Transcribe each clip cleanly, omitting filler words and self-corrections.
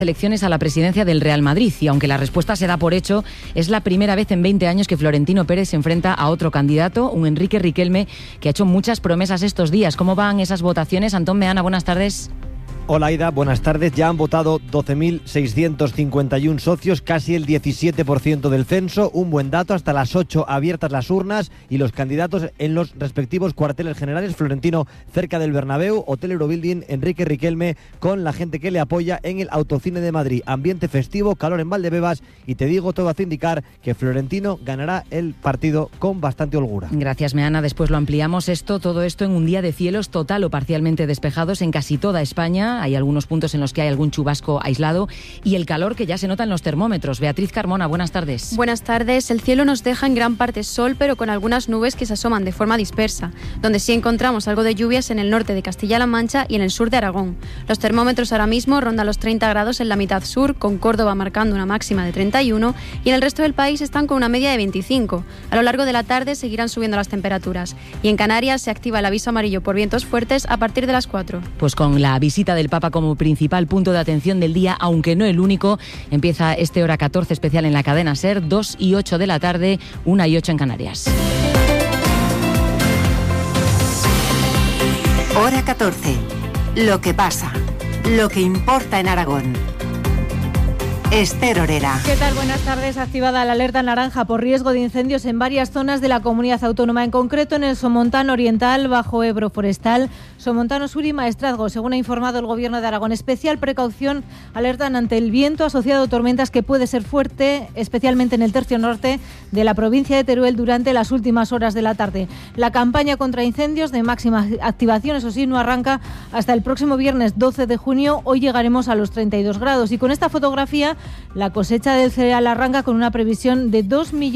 elecciones a la presidencia del Real Madrid, y aunque la respuesta se da por hecho, es la primera vez en 20 años que Florentino Pérez se enfrenta a otro candidato, un Enrique Riquelme, que ha hecho muchas promesas estos días. ¿Cómo van esas votaciones? Antón Meana, buenas tardes. Hola Aida, buenas tardes. Ya han votado 12.651 socios, casi el 17% del censo. Un buen dato, hasta las 8 abiertas las urnas y los candidatos en los respectivos cuarteles generales. Florentino cerca del Bernabéu, Hotel Eurobuilding, Enrique Riquelme con la gente que le apoya en el Autocine de Madrid. Ambiente festivo, calor en Valdebebas y te digo, todo hace indicar que Florentino ganará el partido con bastante holgura. Gracias, Meana. Después lo ampliamos. Todo esto en un día de cielos total o parcialmente despejados en casi toda España. Hay algunos puntos en los que hay algún chubasco aislado y el calor que ya se nota en los termómetros. Beatriz Carmona, buenas tardes. Buenas tardes. El cielo nos deja en gran parte sol, pero con algunas nubes que se asoman de forma dispersa, donde sí encontramos algo de lluvias en el norte de Castilla-La Mancha y en el sur de Aragón. Los termómetros ahora mismo rondan los 30 grados en la mitad sur, con Córdoba marcando una máxima de 31 y en el resto del país están con una media de 25. A lo largo de la tarde seguirán subiendo las temperaturas y en Canarias se activa el aviso amarillo por vientos fuertes a partir de las 4. Pues con la visita del Papa como principal punto de atención del día, aunque no el único, empieza este Hora 14 especial en la cadena SER, 2 y 8 de la tarde, 1 y 8 en Canarias. Hora 14. Lo que pasa, lo que importa en Aragón. Esther Orera. ¿Qué tal? Buenas tardes. Activada la alerta naranja por riesgo de incendios en varias zonas de la comunidad autónoma, en concreto en el Somontano Oriental, Bajo Ebro Forestal, Somontano Sur y Maestrazgo. Según ha informado el Gobierno de Aragón, especial precaución alertan ante el viento asociado a tormentas que puede ser fuerte, especialmente en el tercio norte de la provincia de Teruel durante las últimas horas de la tarde. La campaña contra incendios de máxima activación, eso sí, no arranca hasta el próximo viernes 12 de junio. Hoy llegaremos a los 32 grados y con esta fotografía la cosecha del cereal arranca con una previsión de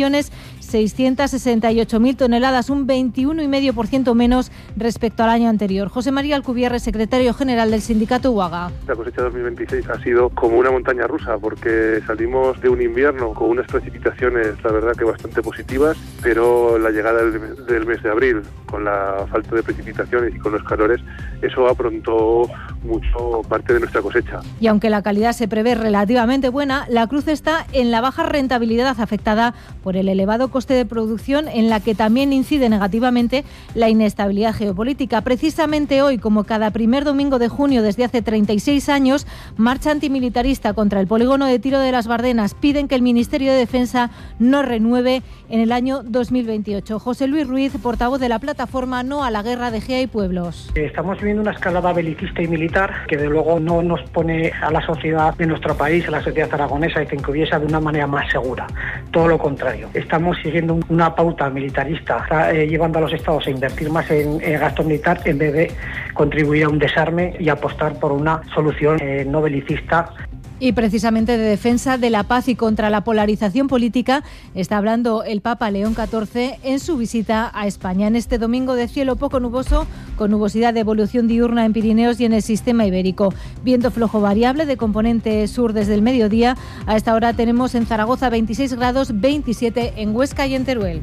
2.668.000 toneladas, un 21,5% menos respecto al año anterior. José María Alcubierre, secretario general del sindicato UAGA. La cosecha 2026 ha sido como una montaña rusa porque salimos de un invierno con unas precipitaciones, la verdad que bastante positivas, pero la llegada del mes de abril, con la falta de precipitaciones y con los calores, eso aprontó mucho parte de nuestra cosecha. Y aunque la calidad se prevé relativamente buena, la cruz está en la baja rentabilidad afectada por el elevado coste de producción, en la que también incide negativamente la inestabilidad geopolítica. Precisamente hoy, como cada primer domingo de junio desde hace 36 años, marcha antimilitarista contra el polígono de tiro de las Bardenas. Piden que el Ministerio de Defensa no renueve en el año 2028. José Luis Ruiz, portavoz de la plataforma No a la Guerra de GEA y Pueblos. Estamos viviendo una escalada belicista y militar que de luego no nos pone a la sociedad de nuestro país, a la sociedad aragonesa, y que encubiese de una manera más segura. Todo lo contrario. Estamos siguiendo una pauta militarista, está llevando a los estados a invertir más en gasto militar en vez de contribuir a un desarme y apostar por una solución no belicista. Y precisamente de defensa de la paz y contra la polarización política está hablando el Papa León XIV en su visita a España. En este domingo de cielo poco nuboso, con nubosidad de evolución diurna en Pirineos y en el sistema ibérico. Viento flojo variable de componente sur desde el mediodía. A esta hora tenemos en Zaragoza 26 grados, 27 en Huesca y en Teruel.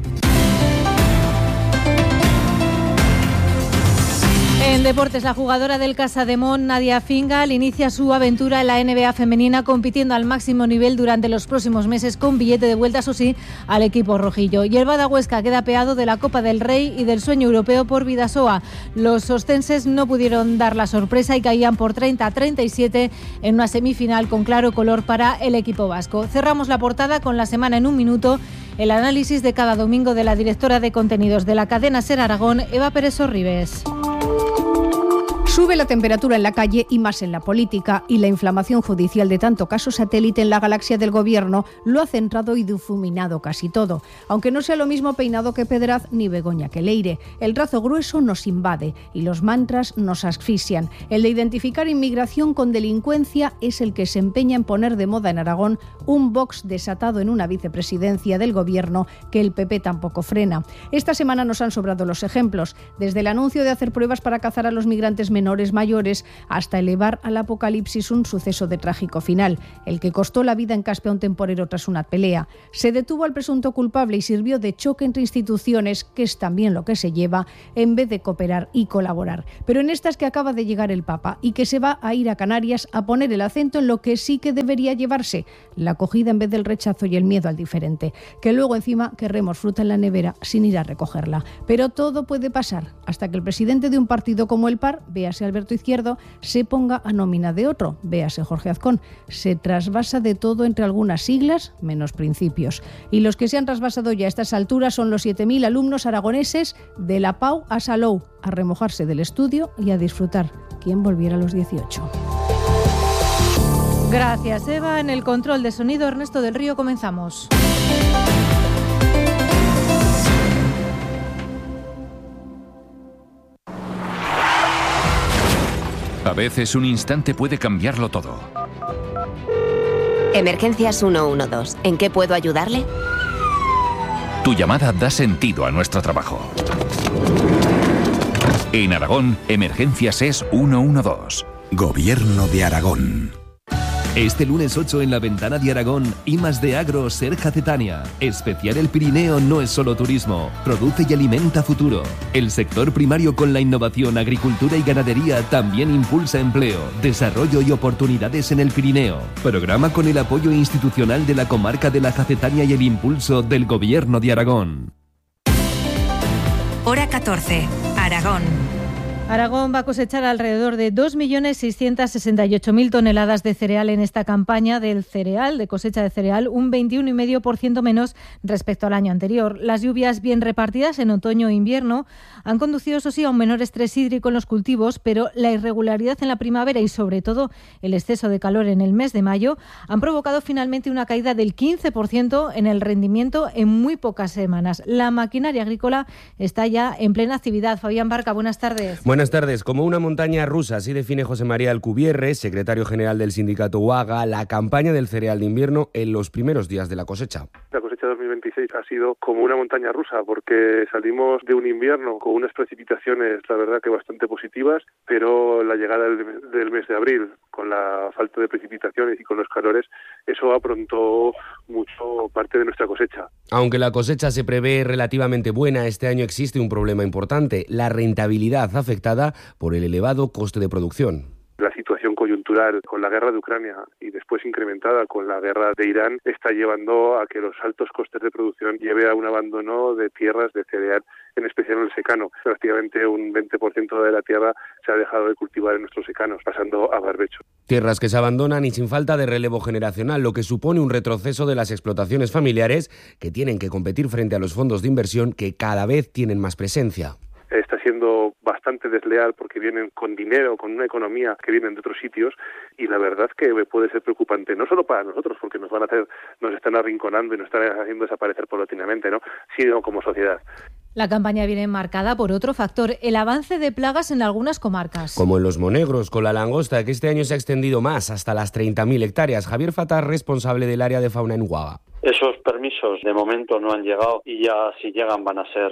En deportes, la jugadora del Casademont, Nadia Fingal, inicia su aventura en la NBA femenina compitiendo al máximo nivel durante los próximos meses, con billete de vuelta, eso sí, al equipo rojillo. Y el Bada Huesca queda apeado de la Copa del Rey y del sueño europeo por Bidasoa. Los ostenses no pudieron dar la sorpresa y caían por 30-37 en una semifinal con claro color para el equipo vasco. Cerramos la portada con La Semana en un minuto, el análisis de cada domingo de la directora de contenidos de la cadena SER Aragón, Eva Pérez Sorribes. Sube la temperatura en la calle y más en la política, y la inflamación judicial de tanto caso satélite en la galaxia del gobierno lo ha centrado y difuminado casi todo. Aunque no sea lo mismo Peinado que Pedraz ni Begoña que Leire. El trazo grueso nos invade y los mantras nos asfixian. El de identificar inmigración con delincuencia es el que se empeña en poner de moda en Aragón, un Vox desatado en una vicepresidencia del gobierno que el PP tampoco frena. Esta semana nos han sobrado los ejemplos, desde el anuncio de hacer pruebas para cazar a los migrantes menores menores mayores, hasta elevar al apocalipsis un suceso de trágico final, el que costó la vida en Caspe a un temporero tras una pelea. Se detuvo al presunto culpable y sirvió de choque entre instituciones, que es también lo que se lleva, en vez de cooperar y colaborar. Pero en estas que acaba de llegar el Papa y que se va a ir a Canarias a poner el acento en lo que sí que debería llevarse, la acogida en vez del rechazo y el miedo al diferente, que luego encima querremos fruta en la nevera sin ir a recogerla. Pero todo puede pasar hasta que el presidente de un partido como el PAR, véase Alberto Izquierdo, se ponga a nómina de otro, véase Jorge Azcón. Se trasvasa de todo entre algunas siglas, menos principios. Y los que se han trasvasado ya a estas alturas son los 7.000 alumnos aragoneses de la Pau a Salou, a remojarse del estudio y a disfrutar. ¿Quién volviera a los 18? Gracias, Eva. En el control de sonido, Ernesto del Río, comenzamos. A veces un instante puede cambiarlo todo. Emergencias 112. ¿En qué puedo ayudarle? Tu llamada da sentido a nuestro trabajo. En Aragón, Emergencias es 112. Gobierno de Aragón. Este lunes 8 en la Ventana de Aragón, I+D Agro Serja Cetania. Especial El Pirineo no es solo turismo, produce y alimenta futuro. El sector primario con la innovación, agricultura y ganadería también impulsa empleo, desarrollo y oportunidades en el Pirineo. Programa con el apoyo institucional de la comarca de la Jacetania y el impulso del Gobierno de Aragón. Hora 14, Aragón. Aragón va a cosechar alrededor de 2.668.000 toneladas de cereal en esta campaña del cereal, de cosecha de cereal, un 21,5% menos respecto al año anterior. Las lluvias bien repartidas en otoño e invierno han conducido, eso sí, a un menor estrés hídrico en los cultivos, pero la irregularidad en la primavera y, sobre todo, el exceso de calor en el mes de mayo han provocado finalmente una caída del 15% en el rendimiento en muy pocas semanas. La maquinaria agrícola está ya en plena actividad. Fabián Barca, buenas tardes. Buenas tardes. Como una montaña rusa, así define José María Alcubierre, secretario general del sindicato UAGA, la campaña del cereal de invierno en los primeros días de la cosecha. La cosecha 2026 ha sido como una montaña rusa porque salimos de un invierno con unas precipitaciones, la verdad que bastante positivas, pero la llegada del mes de abril, con la falta de precipitaciones y con los calores, eso aprontó mucho parte de nuestra cosecha. Aunque la cosecha se prevé relativamente buena, este año existe un problema importante, la rentabilidad afectada por el elevado coste de producción. La situación coyuntural con la guerra de Ucrania y después incrementada con la guerra de Irán está llevando a que los altos costes de producción lleve a un abandono de tierras de cereal, en especial en el secano. Prácticamente un 20% de la tierra se ha dejado de cultivar en nuestros secanos, pasando a barbecho. Tierras que se abandonan y sin falta de relevo generacional, lo que supone un retroceso de las explotaciones familiares que tienen que competir frente a los fondos de inversión que cada vez tienen más presencia. Está siendo bastante desleal porque vienen con dinero, con una economía que vienen de otros sitios, y la verdad que puede ser preocupante, no solo para nosotros, porque nos están arrinconando y nos están haciendo desaparecer paulatinamente, ¿no?, sino como sociedad. La campaña viene marcada por otro factor, el avance de plagas en algunas comarcas. Como en los Monegros, con la langosta, que este año se ha extendido más, hasta las 30.000 hectáreas. Javier Fatar, responsable del área de fauna en UAGA. Esos permisos de momento no han llegado y ya si llegan va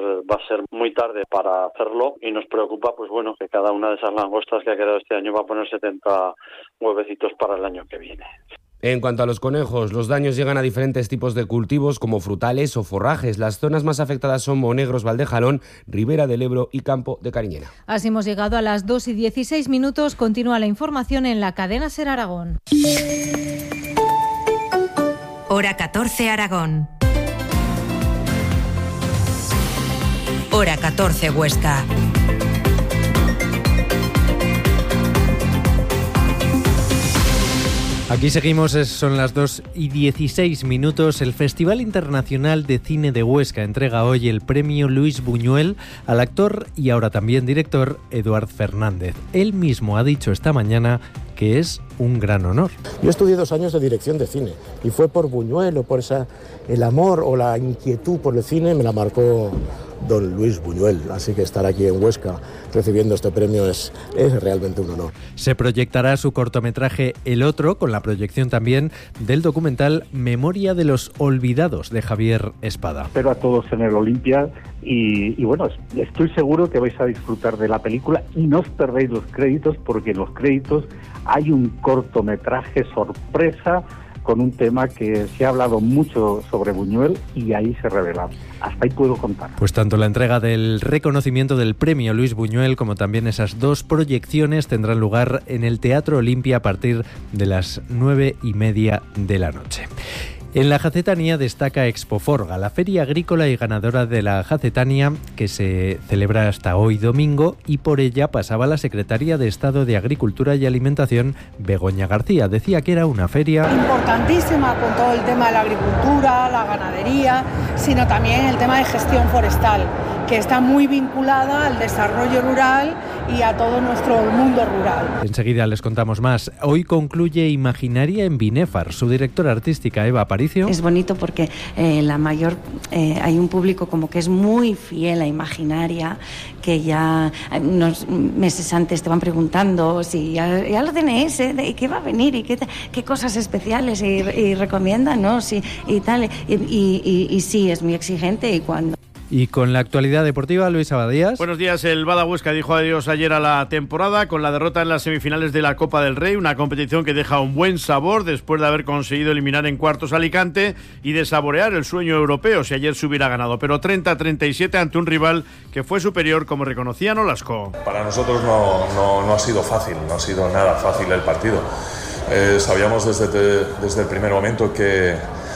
a ser muy tarde para hacerlo, y nos preocupa pues bueno que cada una de esas langostas que ha quedado este año va a poner 70 huevecitos para el año que viene. En cuanto a los conejos, los daños llegan a diferentes tipos de cultivos como frutales o forrajes. Las zonas más afectadas son Monegros, Valdejalón, Ribera del Ebro y Campo de Cariñena. Así hemos llegado a las 2:16. Continúa la información en la cadena SER Aragón. Hora 14, Aragón. Hora 14, Huesca. Aquí seguimos, son las 2:16. El Festival Internacional de Cine de Huesca entrega hoy el premio Luis Buñuel al actor y ahora también director Eduard Fernández. Él mismo ha dicho esta mañana que es un gran honor. Yo estudié 2 años de dirección de cine y fue por Buñuel o por el amor o la inquietud por el cine me la marcó don Luis Buñuel. Así que estar aquí en Huesca recibiendo este premio es realmente un honor. Se proyectará su cortometraje El Otro, con la proyección también del documental Memoria de los Olvidados, de Javier Espada. Espero a todos en el Olimpia y bueno, estoy seguro que vais a disfrutar de la película y no os perdéis los créditos, porque en los créditos hay un cortometraje sorpresa con un tema que se ha hablado mucho sobre Buñuel y ahí se revela. Hasta ahí puedo contar. Pues tanto la entrega del reconocimiento del premio Luis Buñuel como también esas dos proyecciones tendrán lugar en el Teatro Olimpia a partir de las 9:30 de la noche. En la Jacetania destaca Expoforga, la feria agrícola y ganadora de la Jacetania, que se celebra hasta hoy domingo, y por ella pasaba la secretaria de Estado de Agricultura y Alimentación, Begoña García. Decía que era una feria importantísima con todo el tema de la agricultura, la ganadería, sino también el tema de gestión forestal, que está muy vinculada al desarrollo rural y a todo nuestro mundo rural. Enseguida les contamos más. Hoy concluye Imaginaria en Binefar. Su directora artística, Eva Aparicio. Es bonito porque hay un público como que es muy fiel a Imaginaria, que ya unos meses antes te van preguntando si ya lo tenéis, qué va a venir y qué cosas especiales y recomiendan, ¿no? Sí, y tal. Y sí, es muy exigente y cuando... Y con la actualidad deportiva, Luis Abadías. Buenos días. El Bada Huesca dijo adiós ayer a la temporada con la derrota en las semifinales de la Copa del Rey, una competición que deja un buen sabor después de haber conseguido eliminar en cuartos a Alicante y de saborear el sueño europeo si ayer se hubiera ganado, pero 30-37 ante un rival que fue superior, como reconocía Nolasco. Para nosotros no ha sido fácil, no ha sido nada fácil el partido. Sabíamos desde el primer momento que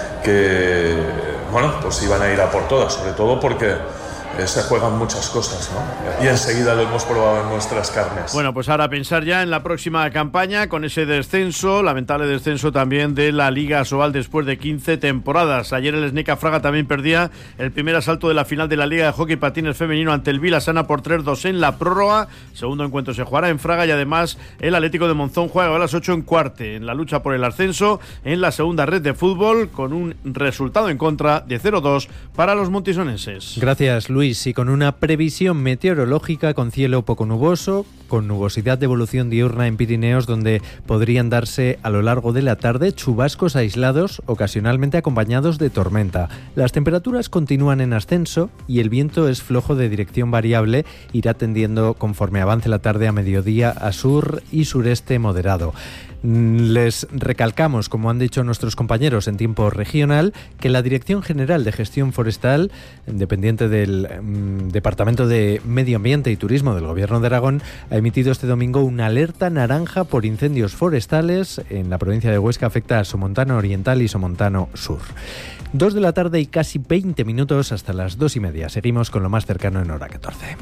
bueno, pues iban a ir a por todas, sobre todo porque se juegan muchas cosas, ¿no? Y enseguida lo hemos probado en nuestras carnes. Bueno, pues ahora pensar ya en la próxima campaña con ese descenso, lamentable descenso también de la Liga Asobal después de 15 temporadas. Ayer el Sneca Fraga también perdía el primer asalto de la final de la Liga de Hockey Patines Femenino ante el Vilasana por 3-2 en la prórroga. Segundo encuentro se jugará en Fraga y además el Atlético de Monzón juega a las 8 en Cuarte, en la lucha por el ascenso en la segunda red de fútbol, con un resultado en contra de 0-2 para los montisonenses. Gracias, Luis. Y con una previsión meteorológica con cielo poco nuboso, con nubosidad de evolución diurna en Pirineos, donde podrían darse a lo largo de la tarde chubascos aislados, ocasionalmente acompañados de tormenta. Las temperaturas continúan en ascenso y el viento es flojo de dirección variable, irá tendiendo conforme avance la tarde a mediodía a sur y sureste moderado. Les recalcamos, como han dicho nuestros compañeros en tiempo regional, que la Dirección General de Gestión Forestal, dependiente del Departamento de Medio Ambiente y Turismo del Gobierno de Aragón, ha emitido este domingo una alerta naranja por incendios forestales en la provincia de Huesca. Afecta a Somontano Oriental y Somontano Sur. 2 de la tarde y casi 20 minutos hasta las 2:30. Seguimos con lo más cercano en Hora 14.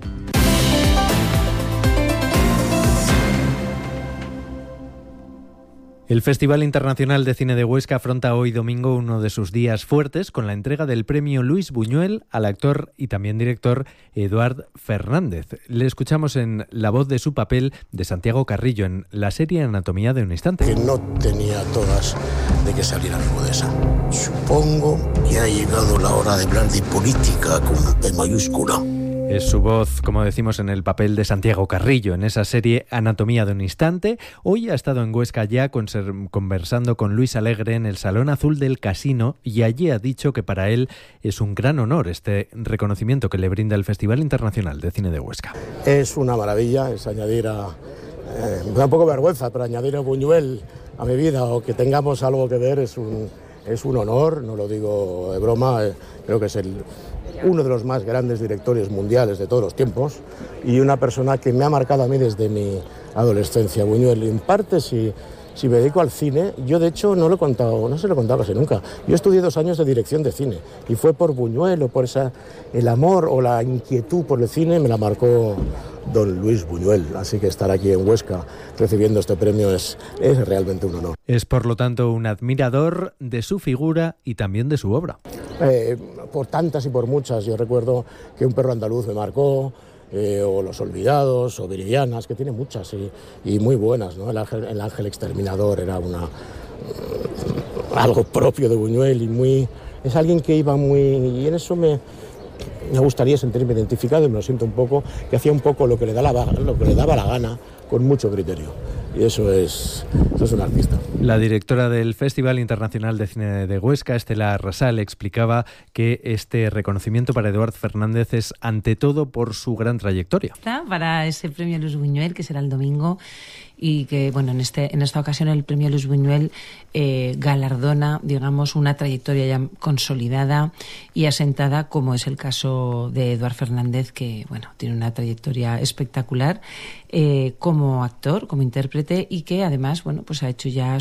El Festival Internacional de Cine de Huesca afronta hoy domingo uno de sus días fuertes con la entrega del premio Luis Buñuel al actor y también director Eduard Fernández. Le escuchamos en la voz de su papel de Santiago Carrillo en la serie Anatomía de un instante. Que no tenía todas de que saliera algo de esa. Supongo que ha llegado la hora de hablar de política con P mayúscula. Es su voz, como decimos, en el papel de Santiago Carrillo, en esa serie Anatomía de un instante. Hoy ha estado en Huesca ya conversando con Luis Alegre en el Salón Azul del Casino y allí ha dicho que para él es un gran honor este reconocimiento que le brinda el Festival Internacional de Cine de Huesca. Es una maravilla, es añadir me da un poco vergüenza, pero añadir a Buñuel a mi vida o que tengamos algo que ver es un honor, no lo digo de broma, creo que es uno de los más grandes directores mundiales de todos los tiempos y una persona que me ha marcado a mí desde mi adolescencia. Buñuel, en parte, si me dedico al cine, yo de hecho no se lo he contado casi nunca. Yo estudié 2 años de dirección de cine y fue por Buñuel o por el amor o la inquietud por el cine me la marcó don Luis Buñuel. Así que estar aquí en Huesca recibiendo este premio es realmente un honor. Es por lo tanto un admirador de su figura y también de su obra. Por tantas y por muchas. Yo recuerdo que Un perro andaluz me marcó, o Los olvidados, o Viridianas, que tiene muchas y muy buenas, ¿no? El ángel exterminador era algo propio de Buñuel y es alguien que iba muy... Y en eso me gustaría sentirme identificado, y me lo siento un poco, que hacía un poco lo que le daba la gana, con mucho criterio. Y eso es un artista. La directora del Festival Internacional de Cine de Huesca, Estela Arrasal, explicaba que este reconocimiento para Eduard Fernández es ante todo por su gran trayectoria. Para ese premio Luis Buñuel, que será el domingo, y que, bueno, en esta ocasión el premio Luis Buñuel galardona, digamos, una trayectoria ya consolidada y asentada, como es el caso de Eduard Fernández, que, bueno, tiene una trayectoria espectacular como actor, como intérprete, y que además, bueno, pues ha hecho ya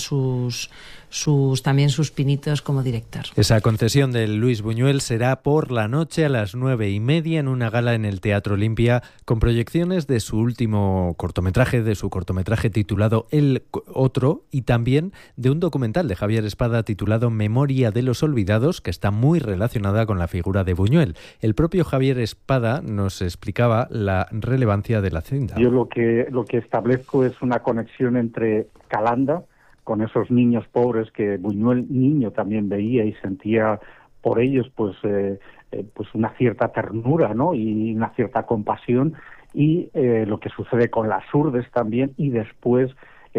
también sus pinitos como director. Esa concesión del Luis Buñuel será por la noche a las 9:30 en una gala en el Teatro Olimpia, con proyecciones de su último cortometraje, de su cortometraje titulado El Otro, y también de un documental de Javier Espada titulado Memoria de los Olvidados, que está muy relacionada con la figura de Buñuel. El propio Javier Espada nos explicaba la relevancia de la cinta. Yo lo que establezco es una conexión entre Calanda, con esos niños pobres que Buñuel niño también veía y sentía por ellos pues una cierta ternura, ¿no? Y una cierta compasión, y lo que sucede con las Urdes también, y después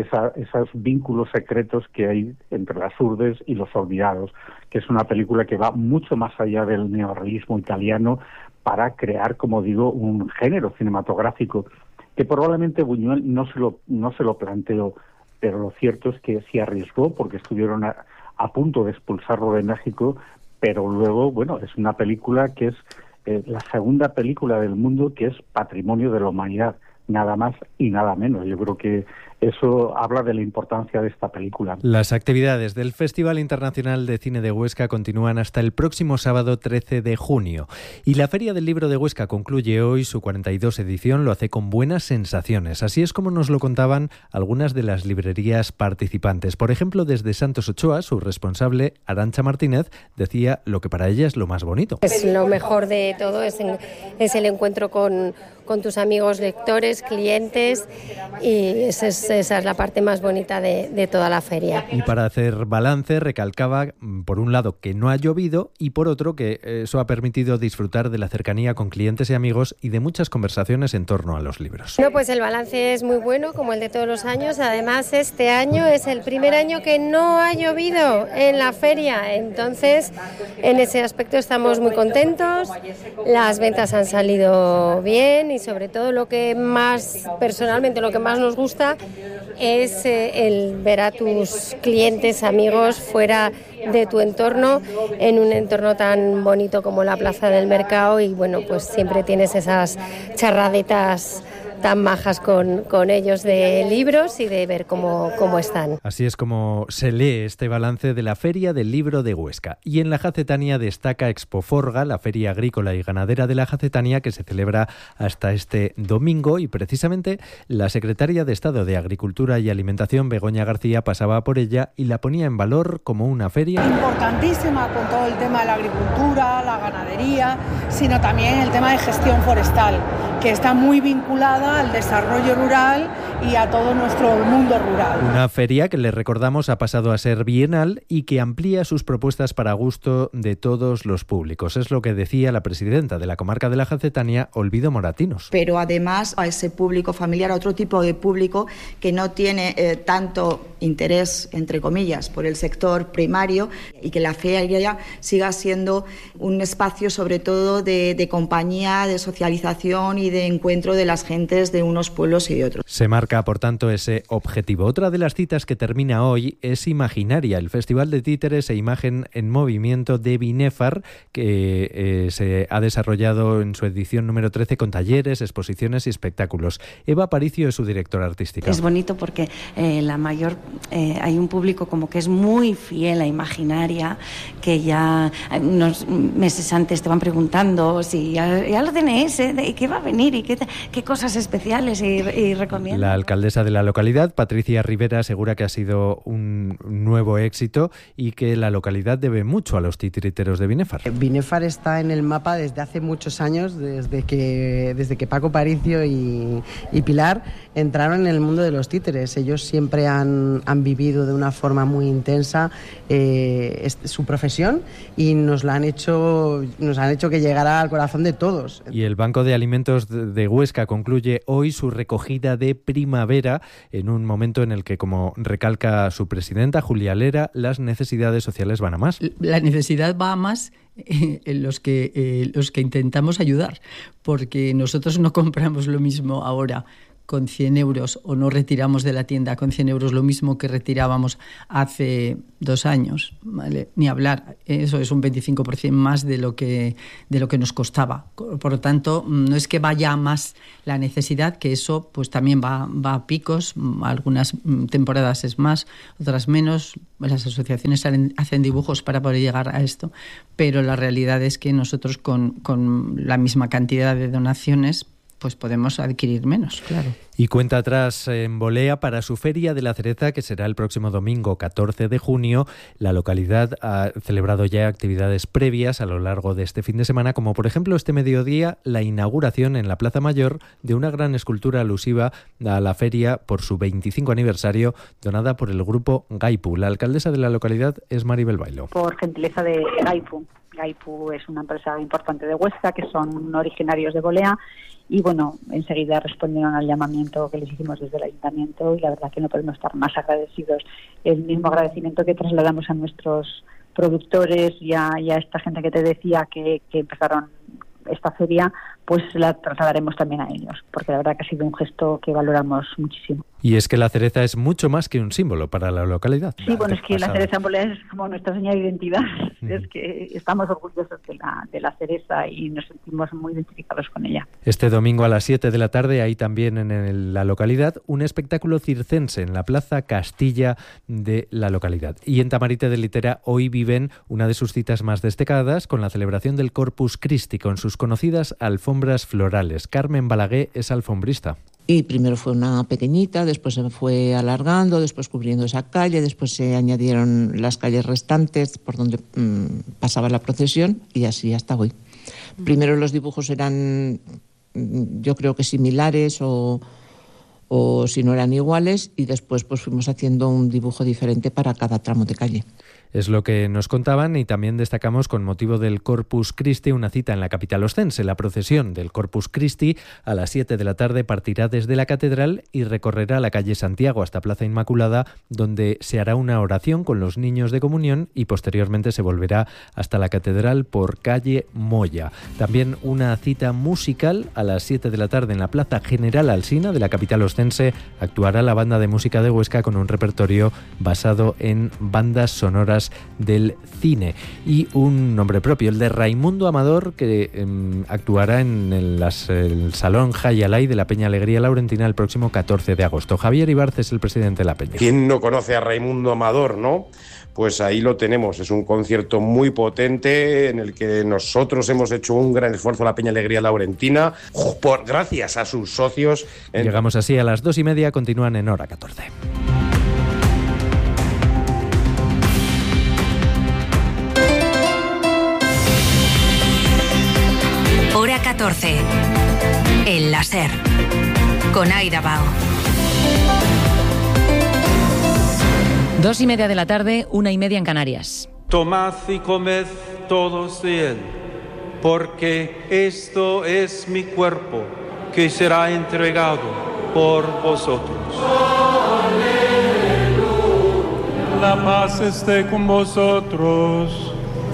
esos vínculos secretos que hay entre las Urdes y los olvidados, que es una película que va mucho más allá del neorrealismo italiano para crear, como digo, un género cinematográfico que probablemente Buñuel no se lo planteó, pero lo cierto es que sí arriesgó, porque estuvieron a punto de expulsarlo de México, pero luego, bueno, es una película que es la segunda película del mundo que es patrimonio de la humanidad, nada más y nada menos. Yo creo que eso habla de la importancia de esta película. Las actividades del Festival Internacional de Cine de Huesca continúan hasta el próximo sábado 13 de junio. Y la Feria del Libro de Huesca concluye hoy su 42 edición, lo hace con buenas sensaciones. Así es como nos lo contaban algunas de las librerías participantes. Por ejemplo, desde Santos Ochoa, su responsable, Arantxa Martínez, decía lo que para ella es lo más bonito. Es lo mejor de todo, es el encuentro con tus amigos lectores, clientes, y esa es la parte más bonita de toda la feria. Y para hacer balance, recalcaba, por un lado, que no ha llovido, y por otro, que eso ha permitido disfrutar de la cercanía con clientes y amigos y de muchas conversaciones en torno a los libros. No, pues el balance es muy bueno, como el de todos los años. Además, este año es el primer año que no ha llovido en la feria. Entonces, en ese aspecto estamos muy contentos. Las ventas han salido bien, y sobre todo lo que más, personalmente, lo que más nos gusta es el ver a tus clientes, amigos, fuera de tu entorno, en un entorno tan bonito como la Plaza del Mercado, y bueno, pues siempre tienes esas charraditas tan majas con ellos de libros y de ver cómo están. Así es como se lee este balance de la Feria del Libro de Huesca. Y en la Jacetania destaca Expoforga, la feria agrícola y ganadera de la Jacetania, que se celebra hasta este domingo, y precisamente la secretaria de Estado de Agricultura y Alimentación, Begoña García, pasaba por ella y la ponía en valor como una feria importantísima, con todo el tema de la agricultura, la ganadería, sino también el tema de gestión forestal, que está muy vinculada al desarrollo rural y a todo nuestro mundo rural. Una feria que, le recordamos, ha pasado a ser bienal y que amplía sus propuestas para gusto de todos los públicos. Es lo que decía la presidenta de la comarca de la Jacetania, Olvido Moratinos. Pero además a ese público familiar, a otro tipo de público que no tiene tanto interés, entre comillas, por el sector primario, y que la feria siga siendo un espacio sobre todo de compañía, de socialización y de encuentro de las gentes de unos pueblos y de otros. Se marca, por tanto, ese objetivo. Otra de las citas que termina hoy es Imaginaria, el Festival de Títeres e Imagen en Movimiento de Binefar, que se ha desarrollado en su edición número 13 con talleres, exposiciones y espectáculos. Eva Aparicio es su directora artística. Es bonito porque hay un público como que es muy fiel a Imaginaria, que ya unos meses antes te van preguntando si ya lo tenéis, ¿qué va a venir y qué cosas especiales y recomiendan. La alcaldesa de la localidad, Patricia Rivera, asegura que ha sido un nuevo éxito y que la localidad debe mucho a los titiriteros de Binefar. Binefar está en el mapa desde hace muchos años, desde que Paco Paricio y Pilar entraron en el mundo de los títeres. Ellos siempre han vivido de una forma muy intensa su profesión y nos han hecho que llegara al corazón de todos. Y el Banco de Alimentos de Huesca concluye hoy su recogida de primavera en un momento en el que, como recalca su presidenta, Julia Lera, las necesidades sociales van a más. La necesidad va a más en los que intentamos ayudar, porque nosotros no compramos lo mismo ahora con 100 euros o no retiramos de la tienda con 100 euros lo mismo que retirábamos hace 2 años, ¿vale? Ni hablar, eso es un 25% más de lo que nos costaba. Por lo tanto, no es que vaya más la necesidad, que eso pues también va a picos, algunas temporadas es más, otras menos, las asociaciones hacen dibujos para poder llegar a esto, pero la realidad es que nosotros con la misma cantidad de donaciones pues podemos adquirir menos, claro. Y cuenta atrás en Bolea para su Feria de la Cereza, que será el próximo domingo 14 de junio. La localidad ha celebrado ya actividades previas a lo largo de este fin de semana, como por ejemplo este mediodía la inauguración en la Plaza Mayor de una gran escultura alusiva a la feria por su 25 aniversario, donada por el grupo Gaipu. La alcaldesa de la localidad es Maribel Bailo. Por gentileza de Gaipu. Gaipu es una empresa importante de Huesca, que son originarios de Bolea, y bueno, enseguida respondieron al llamamiento que les hicimos desde el ayuntamiento, y la verdad que no podemos estar más agradecidos. El mismo agradecimiento que trasladamos a nuestros productores y a esta gente que te decía que empezaron esta feria, pues la trasladaremos también a ellos, porque la verdad que ha sido un gesto que valoramos muchísimo. Y es que la cereza es mucho más que un símbolo para la localidad. Sí, bueno, es que la cereza en Bolea es como nuestra señal de identidad. Es que estamos orgullosos de la cereza y nos sentimos muy identificados con ella. Este domingo a las 7 de la tarde hay también en la localidad un espectáculo circense en la Plaza Castilla de la localidad. Y en Tamarite de Litera hoy viven una de sus citas más destacadas con la celebración del Corpus Christi, con sus conocidas alfombras florales. Carmen Balaguer es alfombrista. Y primero fue una pequeñita, después se fue alargando, después cubriendo esa calle, después se añadieron las calles restantes por donde pasaba la procesión y así hasta hoy. Primero los dibujos eran, yo creo que similares o si no eran iguales, y después pues fuimos haciendo un dibujo diferente para cada tramo de calle. Es lo que nos contaban, y también destacamos, con motivo del Corpus Christi, una cita en la capital ostense. La procesión del Corpus Christi a las 7 de la tarde partirá desde la catedral y recorrerá la calle Santiago hasta Plaza Inmaculada, donde se hará una oración con los niños de comunión y posteriormente se volverá hasta la catedral por calle Moya. También una cita musical a las 7 de la tarde en la Plaza General Alsina de la capital ostense. Actuará la banda de música de Huesca con un repertorio basado en bandas sonoras del cine, y un nombre propio, el de Raimundo Amador, que actuará en el Salón Jayalay de la Peña Alegría Laurentina el próximo 14 de agosto. Javier Ibarz es el presidente de la Peña. ¿Quién no conoce a Raimundo Amador, no? Pues ahí lo tenemos, es un concierto muy potente en el que nosotros hemos hecho un gran esfuerzo, la Peña Alegría Laurentina, gracias a sus socios. Llegamos así a las 2:30, continúan en Hora 14. Hora 14. El láser. Con Aida Bao. 2:30 de la tarde, 1:30 en Canarias. Tomad y comed todos de él, porque esto es mi cuerpo, que será entregado por vosotros. ¡Aleluya! La paz esté con vosotros.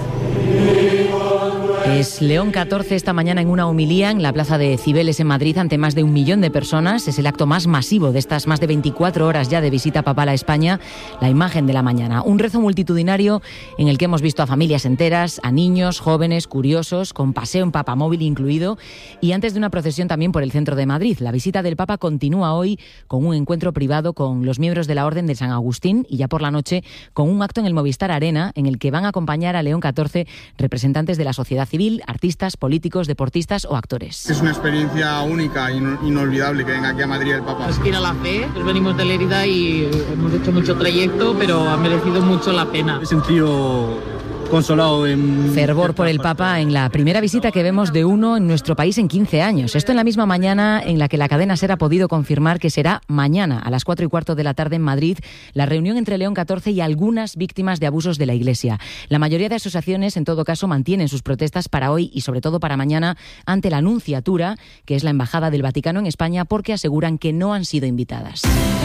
Es León XIV esta mañana en una homilía en la plaza de Cibeles en Madrid ante más de 1 millón de personas. Es el acto más masivo de estas más de 24 horas ya de visita papal a España, la imagen de la mañana. Un rezo multitudinario en el que hemos visto a familias enteras, a niños, jóvenes, curiosos, con paseo en papamóvil incluido, y antes de una procesión también por el centro de Madrid. La visita del Papa continúa hoy con un encuentro privado con los miembros de la Orden de San Agustín y ya por la noche con un acto en el Movistar Arena en el que van a acompañar a León XIV representantes de la sociedad civil civil, artistas, políticos, deportistas o actores. Es una experiencia única e inolvidable que venga aquí a Madrid el Papa. Es ir a la fe, venimos de Lérida y hemos hecho mucho trayecto, pero ha merecido mucho la pena. He sentido consolado en... Fervor por el Papa en la primera visita que vemos de uno en nuestro país en 15 años. Esto en la misma mañana en la que la cadena SER ha podido confirmar que será mañana a las 4:15 de la tarde en Madrid la reunión entre León XIV y algunas víctimas de abusos de la Iglesia. La mayoría de asociaciones, en todo caso, mantienen sus protestas para hoy y sobre todo para mañana ante la Nunciatura, que es la Embajada del Vaticano en España, porque aseguran que no han sido invitadas.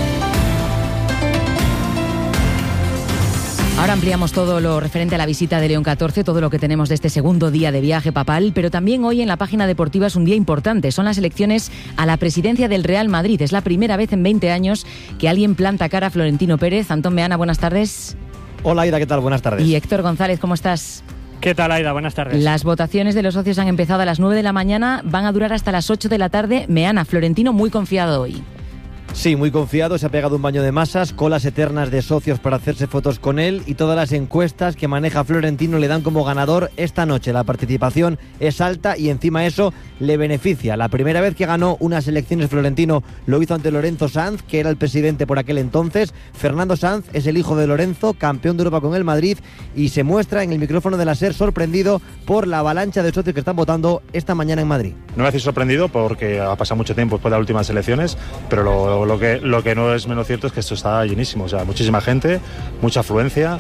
Ahora ampliamos todo lo referente a la visita de León XIV, todo lo que tenemos de este segundo día de viaje papal, pero también hoy en la página deportiva es un día importante. Son las elecciones a la presidencia del Real Madrid. Es la primera vez en 20 años que alguien planta cara a Florentino Pérez. Antón Meana, buenas tardes. Hola Aida, ¿qué tal? Buenas tardes. Y Héctor González, ¿cómo estás? ¿Qué tal, Aida? Buenas tardes. Las votaciones de los socios han empezado a las 9 de la mañana, van a durar hasta las 8 de la tarde. Meana, Florentino muy confiado hoy. Sí, muy confiado, se ha pegado un baño de masas, colas eternas de socios para hacerse fotos con él y todas las encuestas que maneja Florentino le dan como ganador esta noche. La participación es alta y encima eso le beneficia. La primera vez que ganó unas elecciones Florentino lo hizo ante Lorenzo Sanz, que era el presidente por aquel entonces. Fernando Sanz es el hijo de Lorenzo, campeón de Europa con el Madrid, y se muestra en el micrófono de la SER sorprendido por la avalancha de socios que están votando esta mañana en Madrid. No me voy a decir sorprendido porque ha pasado mucho tiempo después de las últimas elecciones, pero lo que no es menos cierto es que esto está llenísimo, o sea, muchísima gente, mucha afluencia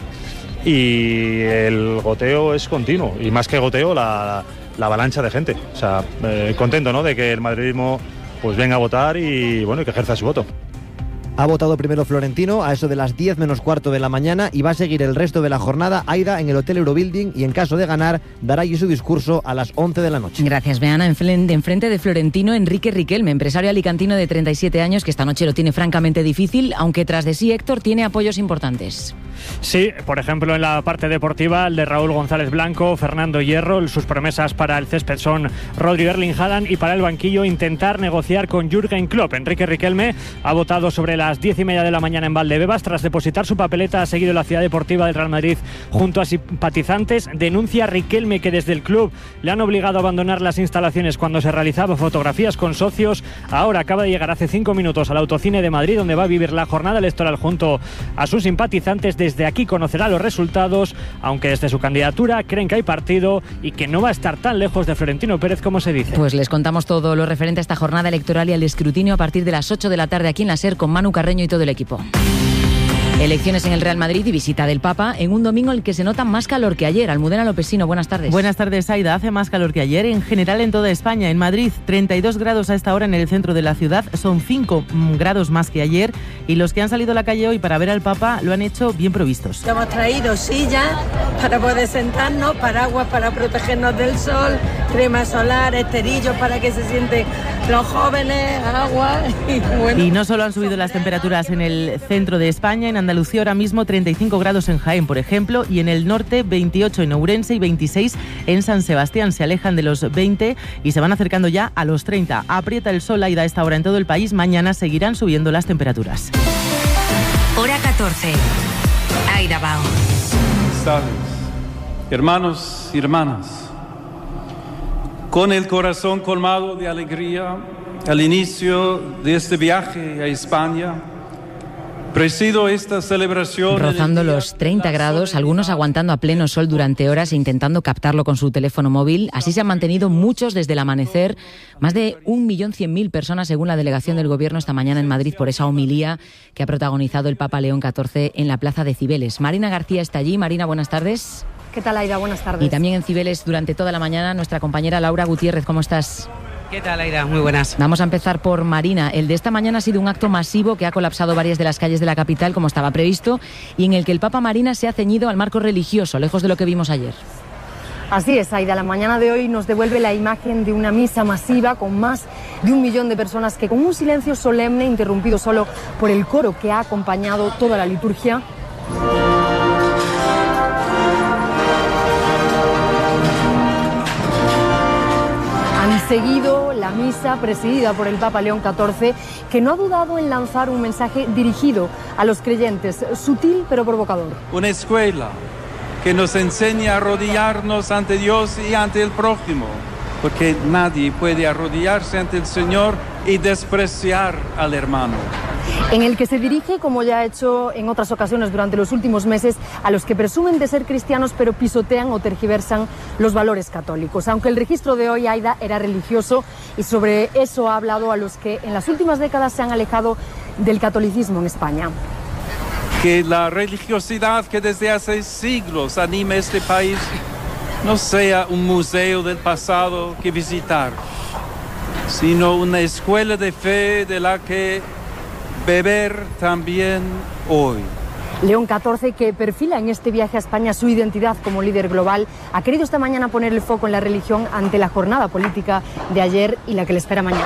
y el goteo es continuo y más que goteo la avalancha de gente, o sea, contento, ¿no?, de que el madridismo pues venga a votar y bueno, y que ejerza su voto. Ha votado primero Florentino a eso de las 10 menos cuarto de la mañana y va a seguir el resto de la jornada Aida en el Hotel Eurobuilding y en caso de ganar dará allí su discurso a las 11 de la noche. Gracias, Beana. Enfrente de Florentino, Enrique Riquelme, empresario alicantino de 37 años que esta noche lo tiene francamente difícil, aunque tras de sí Héctor tiene apoyos importantes. Sí, por ejemplo en la parte deportiva el de Raúl González Blanco, Fernando Hierro, sus promesas para el césped son Rodri Erling Haaland y para el banquillo intentar negociar con Jürgen Klopp. Enrique Riquelme ha votado sobre las 10:30 de la mañana en Valdebebas. Tras depositar su papeleta ha seguido la ciudad deportiva del Real Madrid junto a simpatizantes. Denuncia Riquelme que desde el club le han obligado a abandonar las instalaciones cuando se realizaba fotografías con socios. Ahora acaba de llegar hace 5 minutos al Autocine de Madrid, donde va a vivir la jornada electoral junto a sus simpatizantes. Desde aquí conocerá los resultados, aunque desde su candidatura creen que hay partido y que no va a estar tan lejos de Florentino Pérez como se dice. Pues les contamos todo lo referente a esta jornada electoral y al escrutinio a partir de las 8 de la tarde aquí en la SER con Manu Carreño y todo el equipo. Elecciones en el Real Madrid y visita del Papa en un domingo en el que se nota más calor que ayer. Almudena Lopesino, buenas tardes. Buenas tardes, Aida. Hace más calor que ayer en general en toda España. En Madrid, 32 grados a esta hora en el centro de la ciudad. Son 5 grados más que ayer y los que han salido a la calle hoy para ver al Papa lo han hecho bien provistos. Hemos traído sillas para poder sentarnos, paraguas para protegernos del sol, crema solar, esterillos para que se sienten los jóvenes, agua y bueno. Y no solo han subido las temperaturas en el centro de España, en Andalucía ahora mismo 35 grados en Jaén, por ejemplo, y en el norte 28 en Ourense y 26 en San Sebastián. Se alejan de los 20 y se van acercando ya a los 30. Aprieta el sol, Aida, a esta hora en todo el país. Mañana seguirán subiendo las temperaturas. Hora 14. Aida Bao. Hermanos y hermanas, con el corazón colmado de alegría al inicio de este viaje a España, presido esta celebración. Rozando los 30 grados, algunos aguantando a pleno sol durante horas e intentando captarlo con su teléfono móvil. Así se han mantenido muchos desde el amanecer. Más de 1.100.000 personas, según la delegación del Gobierno esta mañana en Madrid, por esa homilía que ha protagonizado el Papa León XIV en la Plaza de Cibeles. Marina García está allí. Marina, buenas tardes. ¿Qué tal, Aida? Buenas tardes. Y también en Cibeles durante toda la mañana nuestra compañera Laura Gutiérrez. ¿Cómo estás? ¿Qué tal, Aida? Muy buenas. Vamos a empezar por Marina. El de esta mañana ha sido un acto masivo que ha colapsado varias de las calles de la capital, como estaba previsto, y en el que el Papa, Marina, se ha ceñido al marco religioso, lejos de lo que vimos ayer. Así es, Aida. La mañana de hoy nos devuelve la imagen de una misa masiva con más de 1 millón de personas que, con un silencio solemne, interrumpido solo por el coro que ha acompañado toda la liturgia, han seguido la misa presidida por el Papa León XIV, que no ha dudado en lanzar un mensaje dirigido a los creyentes, sutil pero provocador. Una escuela que nos enseñe a arrodillarnos ante Dios y ante el prójimo, porque nadie puede arrodillarse ante el Señor y despreciar al hermano. En el que se dirige, como ya ha hecho en otras ocasiones durante los últimos meses, a los que presumen de ser cristianos pero pisotean o tergiversan los valores católicos. Aunque el registro de hoy, Aida, era religioso, y sobre eso ha hablado a los que en las últimas décadas se han alejado del catolicismo en España. Que la religiosidad que desde hace siglos anima este país no sea un museo del pasado que visitar, sino una escuela de fe de la que beber también hoy. León XIV, que perfila en este viaje a España su identidad como líder global, ha querido esta mañana poner el foco en la religión ante la jornada política de ayer y la que le espera mañana.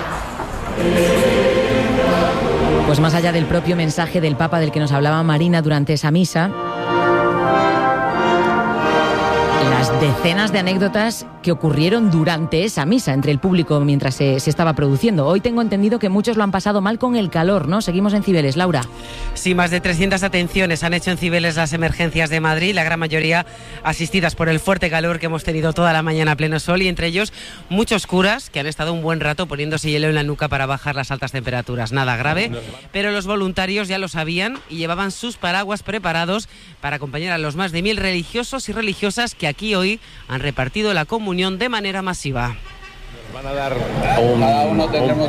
Pues más allá del propio mensaje del Papa del que nos hablaba Marina durante esa misa, las decenas de anécdotas que ocurrieron durante esa misa entre el público mientras se estaba produciendo. Hoy tengo entendido que muchos lo han pasado mal con el calor, ¿no? Seguimos en Cibeles, Laura. Sí, más de 300 atenciones han hecho en Cibeles las emergencias de Madrid, la gran mayoría asistidas por el fuerte calor que hemos tenido toda la mañana a pleno sol, y entre ellos muchos curas que han estado un buen rato poniéndose hielo en la nuca para bajar las altas temperaturas. Nada grave, pero los voluntarios ya lo sabían y llevaban sus paraguas preparados para acompañar a los más de 1000 religiosos y religiosas que aquí hoy han repartido la comunión de manera masiva. Van a dar cada uno tendremos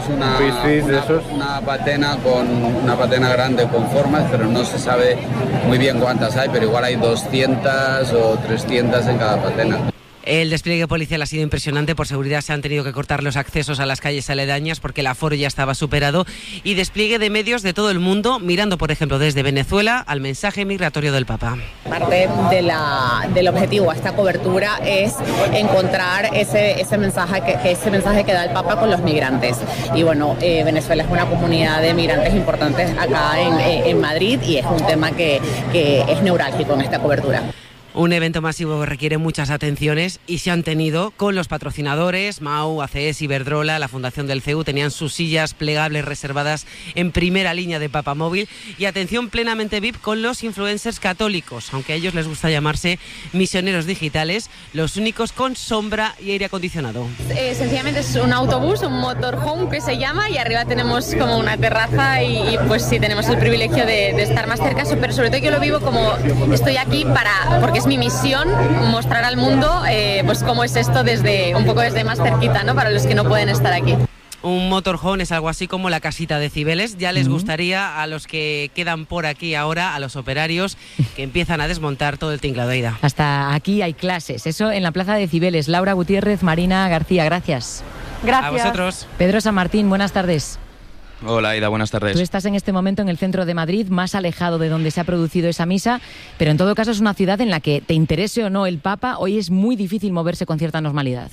una patena con una patena grande con formas, pero no se sabe muy bien cuántas hay, pero igual hay 200 o 300 en cada patena. El despliegue policial ha sido impresionante. Por seguridad se han tenido que cortar los accesos a las calles aledañas porque el aforo ya estaba superado, y despliegue de medios de todo el mundo mirando, por ejemplo, desde Venezuela al mensaje migratorio del Papa. Parte del objetivo de esta cobertura es encontrar ese mensaje que da el Papa con los migrantes. Y bueno, Venezuela es una comunidad de migrantes importantes acá en Madrid, y es un tema que es neurálgico en esta cobertura. Un evento masivo que requiere muchas atenciones y se han tenido con los patrocinadores. MAU, ACS, Iberdrola, la Fundación del CEU tenían sus sillas plegables reservadas en primera línea de Papamóvil, y atención plenamente VIP con los influencers católicos, aunque a ellos les gusta llamarse misioneros digitales, los únicos con sombra y aire acondicionado. Sencillamente es un autobús, un motorhome que se llama, y arriba tenemos como una terraza y pues sí tenemos el privilegio de estar más cerca, pero sobre todo yo lo vivo como estoy aquí porque es mi misión mostrar al mundo pues cómo es esto desde más cerquita, ¿no? Para los que no pueden estar aquí. Un motorhome es algo así como la casita de Cibeles. Ya les gustaría a los que quedan por aquí ahora, a los operarios que empiezan a desmontar todo el tinglado. Aida. Hasta aquí hay clases, eso en la plaza de Cibeles. Laura Gutiérrez, Marina García, gracias. Gracias. A vosotros. Pedro San Martín, buenas tardes. Hola, Aida, buenas tardes. Tú estás en este momento en el centro de Madrid, más alejado de donde se ha producido esa misa, pero en todo caso es una ciudad en la que, te interese o no el Papa, hoy es muy difícil moverse con cierta normalidad.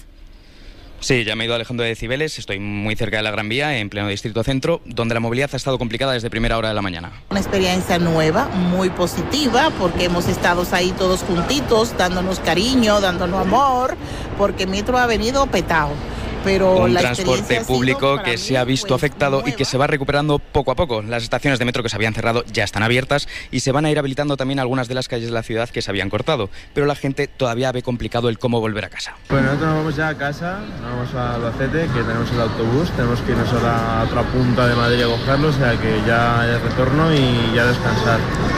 Sí, ya me he ido alejando de Cibeles, estoy muy cerca de la Gran Vía, en pleno distrito centro, donde la movilidad ha estado complicada desde primera hora de la mañana. Una experiencia nueva, muy positiva, porque hemos estado ahí todos juntitos, dándonos cariño, dándonos amor, porque Metro ha venido petado. Pero un transporte público que se ha visto afectado y que se va recuperando poco a poco. Las estaciones de metro que se habían cerrado ya están abiertas y se van a ir habilitando también algunas de las calles de la ciudad que se habían cortado, pero la gente todavía ve complicado el cómo volver a casa. Bueno, nosotros nos vamos ya a casa, nos vamos a Albacete, que tenemos el autobús, tenemos que irnos a la otra punta de Madrid a cogerlo, o sea que ya es retorno y ya descansar.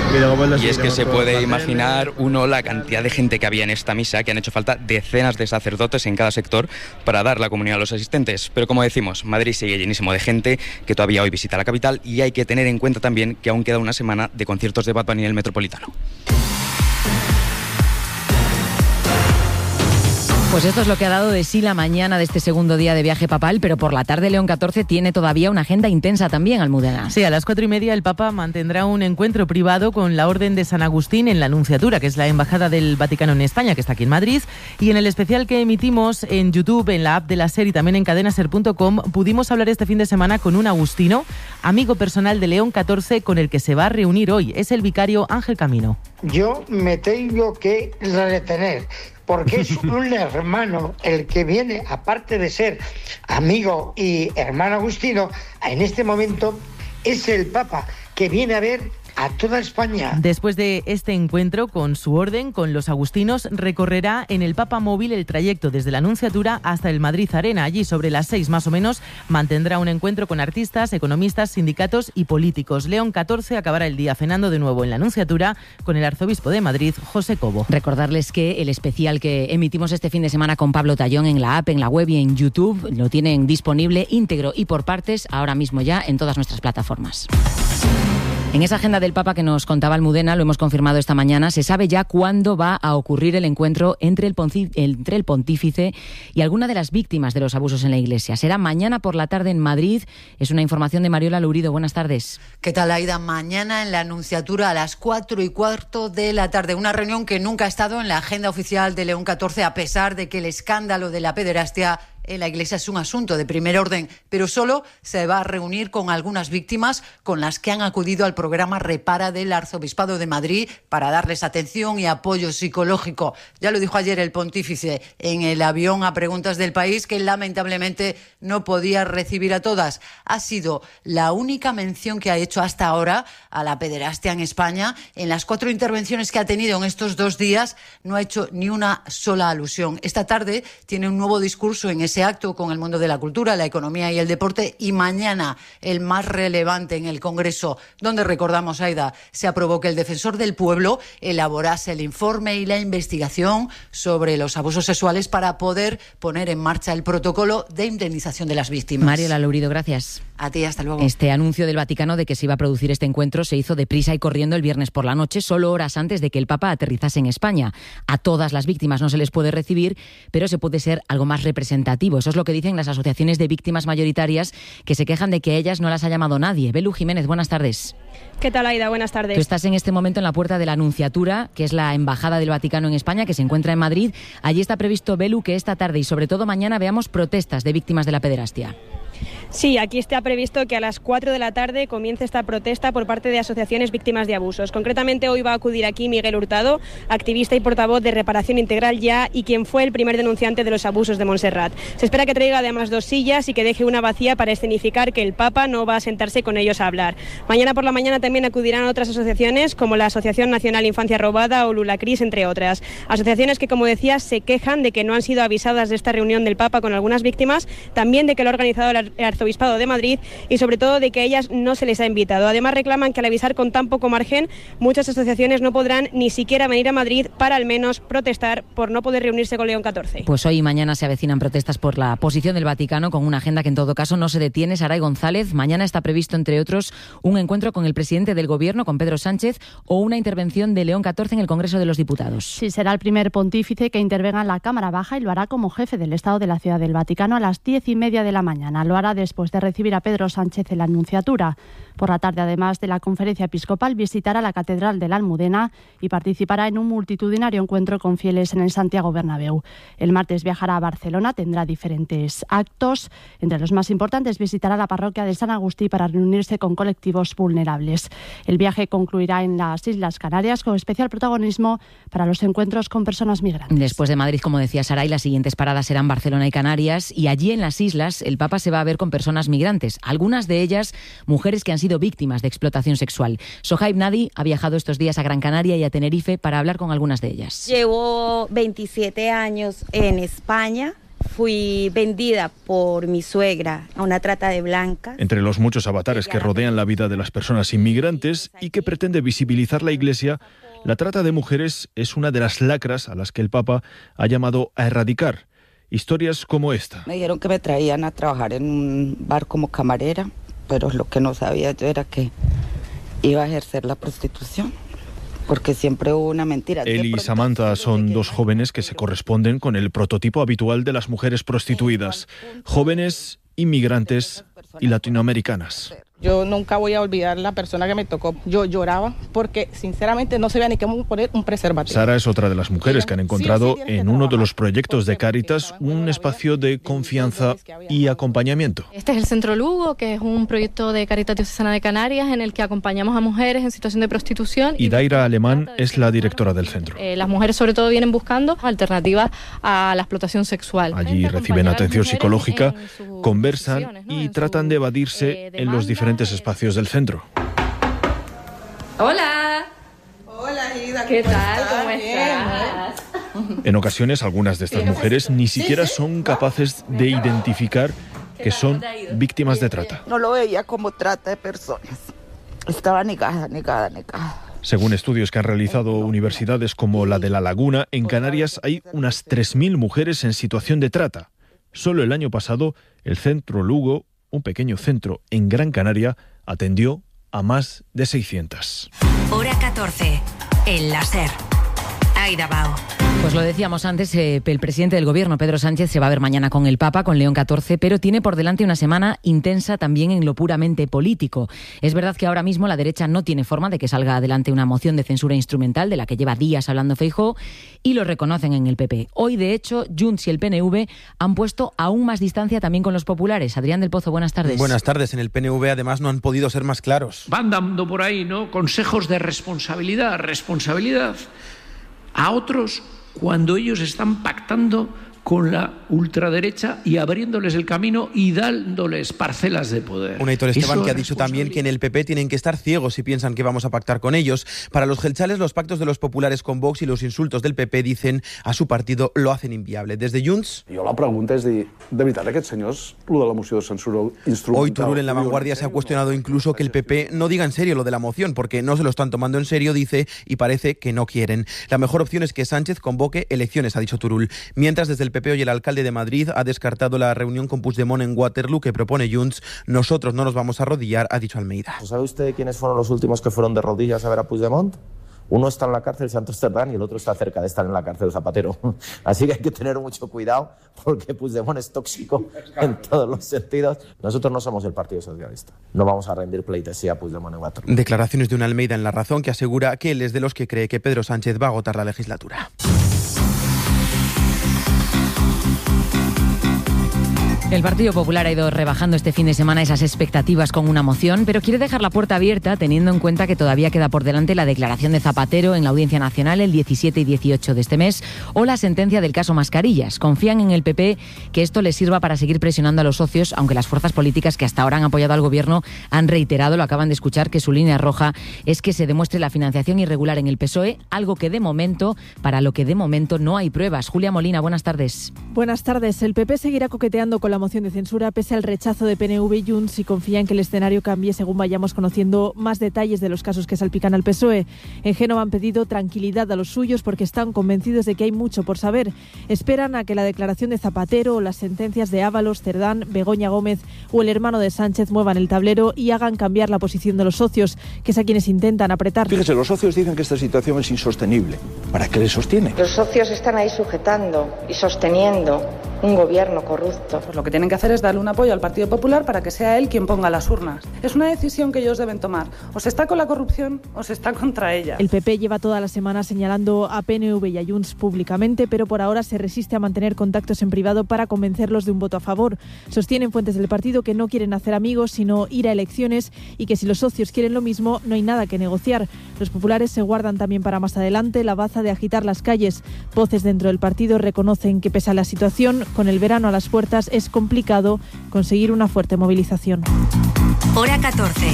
Y es que se puede imaginar uno la cantidad de gente que había en esta misa, que han hecho falta decenas de sacerdotes en cada sector para dar la comunión a los asistentes. Pero como decimos, Madrid sigue llenísimo de gente que todavía hoy visita la capital, y hay que tener en cuenta también que aún queda una semana de conciertos de Bad Bunny en el Metropolitano. Pues esto es lo que ha dado de sí la mañana de este segundo día de viaje papal, pero por la tarde León XIV tiene todavía una agenda intensa también, Almudena. Sí, a las 4:30 el Papa mantendrá un encuentro privado con la Orden de San Agustín en la Anunciatura, que es la Embajada del Vaticano en España, que está aquí en Madrid, y en el especial que emitimos en YouTube, en la app de la SER y también en cadenaser.com, pudimos hablar este fin de semana con un agustino, amigo personal de León XIV, con el que se va a reunir hoy. Es el vicario Ángel Camino. Yo me tengo que retener, porque es un hermano el que viene, aparte de ser amigo y hermano agustino, en este momento es el Papa que viene a ver a toda España. Después de este encuentro con su orden, con los agustinos, recorrerá en el Papa Móvil el trayecto desde la Anunciatura hasta el Madrid Arena. Allí, sobre las 6 más o menos, mantendrá un encuentro con artistas, economistas, sindicatos y políticos. León XIV acabará el día cenando de nuevo en la Anunciatura con el arzobispo de Madrid, José Cobo. Recordarles que el especial que emitimos este fin de semana con Pablo Tallón en la app, en la web y en YouTube lo tienen disponible íntegro y por partes ahora mismo ya en todas nuestras plataformas. En esa agenda del Papa que nos contaba Almudena, lo hemos confirmado esta mañana, se sabe ya cuándo va a ocurrir el encuentro entre el pontífice y alguna de las víctimas de los abusos en la Iglesia. Será mañana por la tarde en Madrid. Es una información de Mariola Lourido. Buenas tardes. ¿Qué tal, Aida? Mañana en la Anunciatura a las 4:15 de la tarde. Una reunión que nunca ha estado en la agenda oficial de León XIV, a pesar de que el escándalo de la pederastia en la Iglesia es un asunto de primer orden, pero solo se va a reunir con algunas víctimas con las que han acudido al programa Repara del Arzobispado de Madrid para darles atención y apoyo psicológico. Ya lo dijo ayer el pontífice en el avión a preguntas del país, que lamentablemente no podía recibir a todas. Ha sido la única mención que ha hecho hasta ahora a la pederastia en España. En las 4 intervenciones que ha tenido en estos 2 días no ha hecho ni una sola alusión. Esta tarde tiene un nuevo discurso en ese acto con el mundo de la cultura, la economía y el deporte, y mañana el más relevante en el Congreso, donde, recordamos, Aida, se aprobó que el defensor del pueblo elaborase el informe y la investigación sobre los abusos sexuales para poder poner en marcha el protocolo de indemnización de las víctimas. Mariola Lourido, gracias. A ti, hasta luego. Este anuncio del Vaticano de que se iba a producir este encuentro se hizo deprisa y corriendo el viernes por la noche, solo horas antes de que el Papa aterrizase en España. A todas las víctimas no se les puede recibir, pero se puede ser algo más representativo. Eso es lo que dicen las asociaciones de víctimas mayoritarias, que se quejan de que a ellas no las ha llamado nadie. Belu Jiménez, buenas tardes. ¿Qué tal, Aida? Buenas tardes. Tú estás en este momento en la puerta de la Anunciatura, que es la Embajada del Vaticano en España, que se encuentra en Madrid. Allí está previsto, Belu, que esta tarde y sobre todo mañana veamos protestas de víctimas de la pederastia. Sí, aquí está previsto que a las 4 de la tarde comience esta protesta por parte de asociaciones víctimas de abusos. Concretamente hoy va a acudir aquí Miguel Hurtado, activista y portavoz de Reparación Integral Ya y quien fue el primer denunciante de los abusos de Montserrat. Se espera que traiga además 2 sillas y que deje una vacía para escenificar que el Papa no va a sentarse con ellos a hablar. Mañana por la mañana también acudirán otras asociaciones como la Asociación Nacional Infancia Robada o Lulacris, entre otras. Asociaciones que, como decías, se quejan de que no han sido avisadas de esta reunión del Papa con algunas víctimas, también de que lo ha organizado el Arzobispado de Madrid y sobre todo de que a ellas no se les ha invitado. Además reclaman que al avisar con tan poco margen, muchas asociaciones no podrán ni siquiera venir a Madrid para al menos protestar por no poder reunirse con León XIV. Pues hoy y mañana se avecinan protestas por la posición del Vaticano, con una agenda que en todo caso no se detiene. Saray González, mañana está previsto, entre otros, un encuentro con el presidente del Gobierno, con Pedro Sánchez, o una intervención de León XIV en el Congreso de los Diputados. Sí, será el primer pontífice que intervenga en la Cámara Baja y lo hará como jefe del Estado de la Ciudad del Vaticano a las 10:30 de la mañana. Lo hará después de recibir a Pedro Sánchez en la Anunciatura. Por la tarde, además de la conferencia episcopal, visitará la Catedral de la Almudena y participará en un multitudinario encuentro con fieles en el Santiago Bernabéu. El martes viajará a Barcelona, tendrá diferentes actos. Entre los más importantes, visitará la parroquia de San Agustí para reunirse con colectivos vulnerables. El viaje concluirá en las Islas Canarias, con especial protagonismo para los encuentros con personas migrantes. Después de Madrid, como decía Saray, las siguientes paradas serán Barcelona y Canarias, y allí en las islas el Papa se va a ver con personas migrantes, algunas de ellas mujeres que han sido víctimas de explotación sexual. Sohaib Nadi ha viajado estos días a Gran Canaria y a Tenerife para hablar con algunas de ellas. Llevo 27 años en España. Fui vendida por mi suegra a una trata de blancas. Entre los muchos avatares que rodean la vida de las personas inmigrantes y que pretende visibilizar la Iglesia, la trata de mujeres es una de las lacras a las que el Papa ha llamado a erradicar. Historias como esta. Me dijeron que me traían a trabajar en un bar como camarera, pero lo que no sabía yo era que iba a ejercer la prostitución, porque siempre hubo una mentira. Él y Samantha son 2 jóvenes que se corresponden con el prototipo habitual de las mujeres prostituidas, jóvenes, inmigrantes y latinoamericanas. Yo nunca voy a olvidar la persona que me tocó. Yo lloraba porque sinceramente no sabía ni cómo poner un preservativo. Sara es otra de las mujeres que han encontrado en uno de los proyectos de Cáritas un espacio de confianza y acompañamiento. Este es el Centro Lugo, que es un proyecto de Cáritas Diocesana de Canarias en el que acompañamos a mujeres en situación de prostitución. Y Daira Alemán es la directora del centro. Las mujeres sobre todo vienen buscando alternativas a la explotación sexual. Allí reciben atención psicológica, conversan y tratan de evadirse en los diferentes espacios del centro. Hola. Hola, Ida. ¿Qué tal? ¿Cómo estás? En ocasiones, algunas de estas mujeres ni siquiera son capaces de identificar que son víctimas de trata. No lo veía como trata de personas. Estaba negada. Según estudios que han realizado universidades como la de La Laguna, en Canarias hay unas 3.000 mujeres en situación de trata. Solo el año pasado, el Centro Lugo, un pequeño centro en Gran Canaria, atendió a más de 600. Hora 14. El láser. Aida Bao. Pues lo decíamos antes, el presidente del Gobierno, Pedro Sánchez, se va a ver mañana con el Papa, con León XIV, pero tiene por delante una semana intensa también en lo puramente político. Es verdad que ahora mismo la derecha no tiene forma de que salga adelante una moción de censura instrumental, de la que lleva días hablando Feijóo, y lo reconocen en el PP. Hoy, de hecho, Junts y el PNV han puesto aún más distancia también con los populares. Adrián del Pozo, buenas tardes. Buenas tardes. En el PNV, además, no han podido ser más claros. Van dando por ahí, ¿no?, consejos de responsabilidad a otros cuando ellos están pactando con la ultraderecha y abriéndoles el camino y dándoles parcelas de poder. Un Aitor Esteban que ha dicho también que en el PP tienen que estar ciegos si piensan que vamos a pactar con ellos. Para los gelchales, los pactos de los populares con Vox y los insultos del PP, dicen, a su partido lo hacen inviable. Desde Junts... Jo la pregunta és dir, de veritat aquests senyors, lo de la moció de censura instrumental... Hoy Turull en La Vanguardia se ha cuestionado incluso que el PP no diga en serio lo de la moción, porque no se lo están tomando en serio, dice, y parece que no quieren. La mejor opción es que Sánchez convoque elecciones, ha dicho Turull. Mientras, desde el PP hoy el alcalde de Madrid ha descartado la reunión con Puigdemont en Waterloo que propone Junts. Nosotros no nos vamos a arrodillar, ha dicho Almeida. ¿Sabe usted quiénes fueron los últimos que fueron de rodillas a ver a Puigdemont? Uno está en la cárcel Santos Cerdán y el otro está cerca de estar en la cárcel Zapatero. Así que hay que tener mucho cuidado porque Puigdemont es tóxico en todos los sentidos. Nosotros no somos el Partido Socialista. No vamos a rendir pleitesía a Puigdemont en Waterloo. Declaraciones de un Almeida en La Razón que asegura que él es de los que cree que Pedro Sánchez va a agotar la legislatura. El Partido Popular ha ido rebajando este fin de semana esas expectativas con una moción, pero quiere dejar la puerta abierta teniendo en cuenta que todavía queda por delante la declaración de Zapatero en la Audiencia Nacional el 17 y 18 de este mes o la sentencia del caso Mascarillas. Confían en el PP que esto les sirva para seguir presionando a los socios, aunque las fuerzas políticas que hasta ahora han apoyado al Gobierno han reiterado, lo acaban de escuchar, que su línea roja es que se demuestre la financiación irregular en el PSOE, algo que de momento, para lo que de momento no hay pruebas. Julia Molina, buenas tardes. Buenas tardes. El PP seguirá coqueteando con la moción de censura pese al rechazo de PNV y Junts y confía en que el escenario cambie según vayamos conociendo más detalles de los casos que salpican al PSOE. En Génova han pedido tranquilidad a los suyos porque están convencidos de que hay mucho por saber. Esperan a que la declaración de Zapatero o las sentencias de Ábalos, Cerdán, Begoña Gómez o el hermano de Sánchez muevan el tablero y hagan cambiar la posición de los socios, que es a quienes intentan apretar. Fíjese, los socios dicen que esta situación es insostenible. ¿Para qué le sostiene? Los socios están ahí sujetando y sosteniendo un gobierno corrupto. Pues lo que tienen que hacer es darle un apoyo al Partido Popular para que sea él quien ponga las urnas. Es una decisión que ellos deben tomar. O se está con la corrupción o se está contra ella. El PP lleva toda la semana señalando a PNV y a Junts públicamente, pero por ahora se resiste a mantener contactos en privado para convencerlos de un voto a favor. Sostienen fuentes del partido que no quieren hacer amigos, sino ir a elecciones y que si los socios quieren lo mismo, no hay nada que negociar. Los populares se guardan también para más adelante la baza de agitar las calles. Voces dentro del partido reconocen que pese a la situación, con el verano a las puertas es complicado conseguir una fuerte movilización. Hora 14.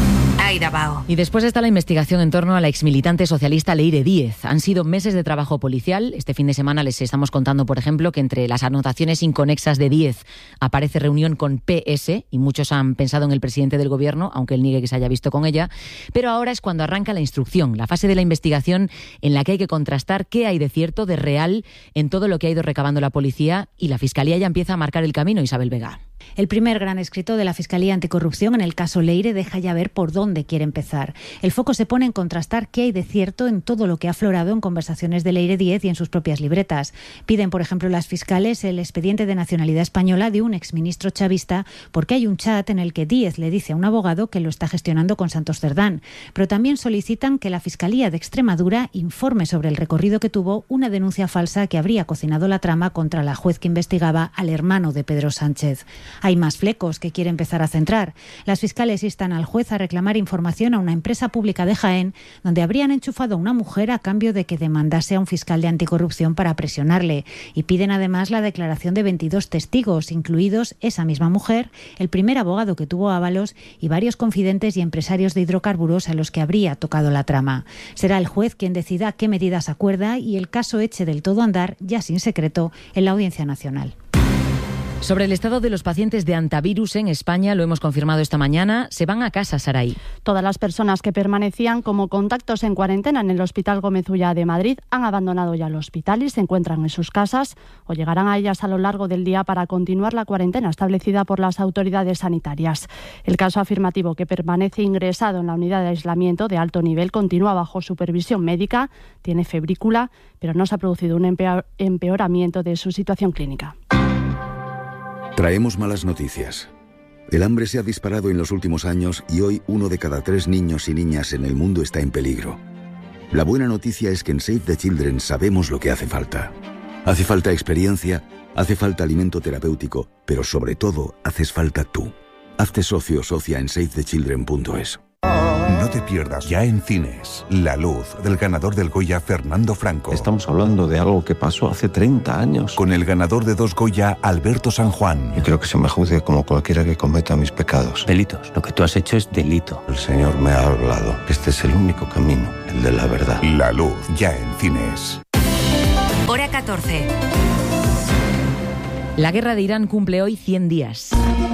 Aida Bao. Y después está la investigación en torno a la exmilitante socialista Leire Díez. Han sido meses de trabajo policial. Este fin de semana les estamos contando, por ejemplo, que entre las anotaciones inconexas de Díez aparece reunión con PS, y muchos han pensado en el presidente del Gobierno, aunque él niegue que se haya visto con ella. Pero ahora es cuando arranca la instrucción, la fase de la investigación en la que hay que contrastar qué hay de cierto, de real, en todo lo que ha ido recabando la policía, y la Fiscalía ya empieza a marcar el camino. Isabel Vega. El primer gran escrito de la Fiscalía Anticorrupción en el caso Leire deja ya ver por dónde quiere empezar. El foco se pone en contrastar qué hay de cierto en todo lo que ha aflorado en conversaciones de Leire Díez y en sus propias libretas. Piden, por ejemplo, las fiscales el expediente de nacionalidad española de un exministro chavista porque hay un chat en el que Díez le dice a un abogado que lo está gestionando con Santos Cerdán. Pero también solicitan que la Fiscalía de Extremadura informe sobre el recorrido que tuvo una denuncia falsa que habría cocinado la trama contra la juez que investigaba al hermano de Pedro Sánchez. Hay más flecos que quiere empezar a centrar. Las fiscales instan al juez a reclamar información a una empresa pública de Jaén, donde habrían enchufado a una mujer a cambio de que demandase a un fiscal de anticorrupción para presionarle. Y piden además la declaración de 22 testigos, incluidos esa misma mujer, el primer abogado que tuvo Ábalos y varios confidentes y empresarios de hidrocarburos a los que habría tocado la trama. Será el juez quien decida qué medidas acuerda y el caso eche del todo a andar, ya sin secreto, en la Audiencia Nacional. Sobre el estado de los pacientes de antivirus en España, lo hemos confirmado esta mañana, se van a casa, Saray. Todas las personas que permanecían como contactos en cuarentena en el Hospital Gómez Ulla de Madrid han abandonado ya el hospital y se encuentran en sus casas o llegarán a ellas a lo largo del día para continuar la cuarentena establecida por las autoridades sanitarias. El caso afirmativo que permanece ingresado en la unidad de aislamiento de alto nivel continúa bajo supervisión médica, tiene febrícula, pero no se ha producido un empeoramiento de su situación clínica. Traemos malas noticias. El hambre se ha disparado en los últimos años y hoy 1 de cada 3 niños y niñas en el mundo está en peligro. La buena noticia es que en Save the Children sabemos lo que hace falta. Hace falta experiencia, hace falta alimento terapéutico, pero sobre todo haces falta tú. Hazte socio o socia en savethechildren.es. No te pierdas ya en cines La Luz, del ganador del Goya Fernando Franco. Estamos hablando de algo que pasó hace 30 años. Con el ganador de 2 Goya, Alberto San Juan. Yo quiero que se me juzgue como cualquiera que cometa mis pecados. Delitos. Lo que tú has hecho es delito. El Señor me ha hablado. Este es el único camino, el de la verdad. La Luz, ya en cines. Hora 14. La guerra de Irán cumple hoy 100 días.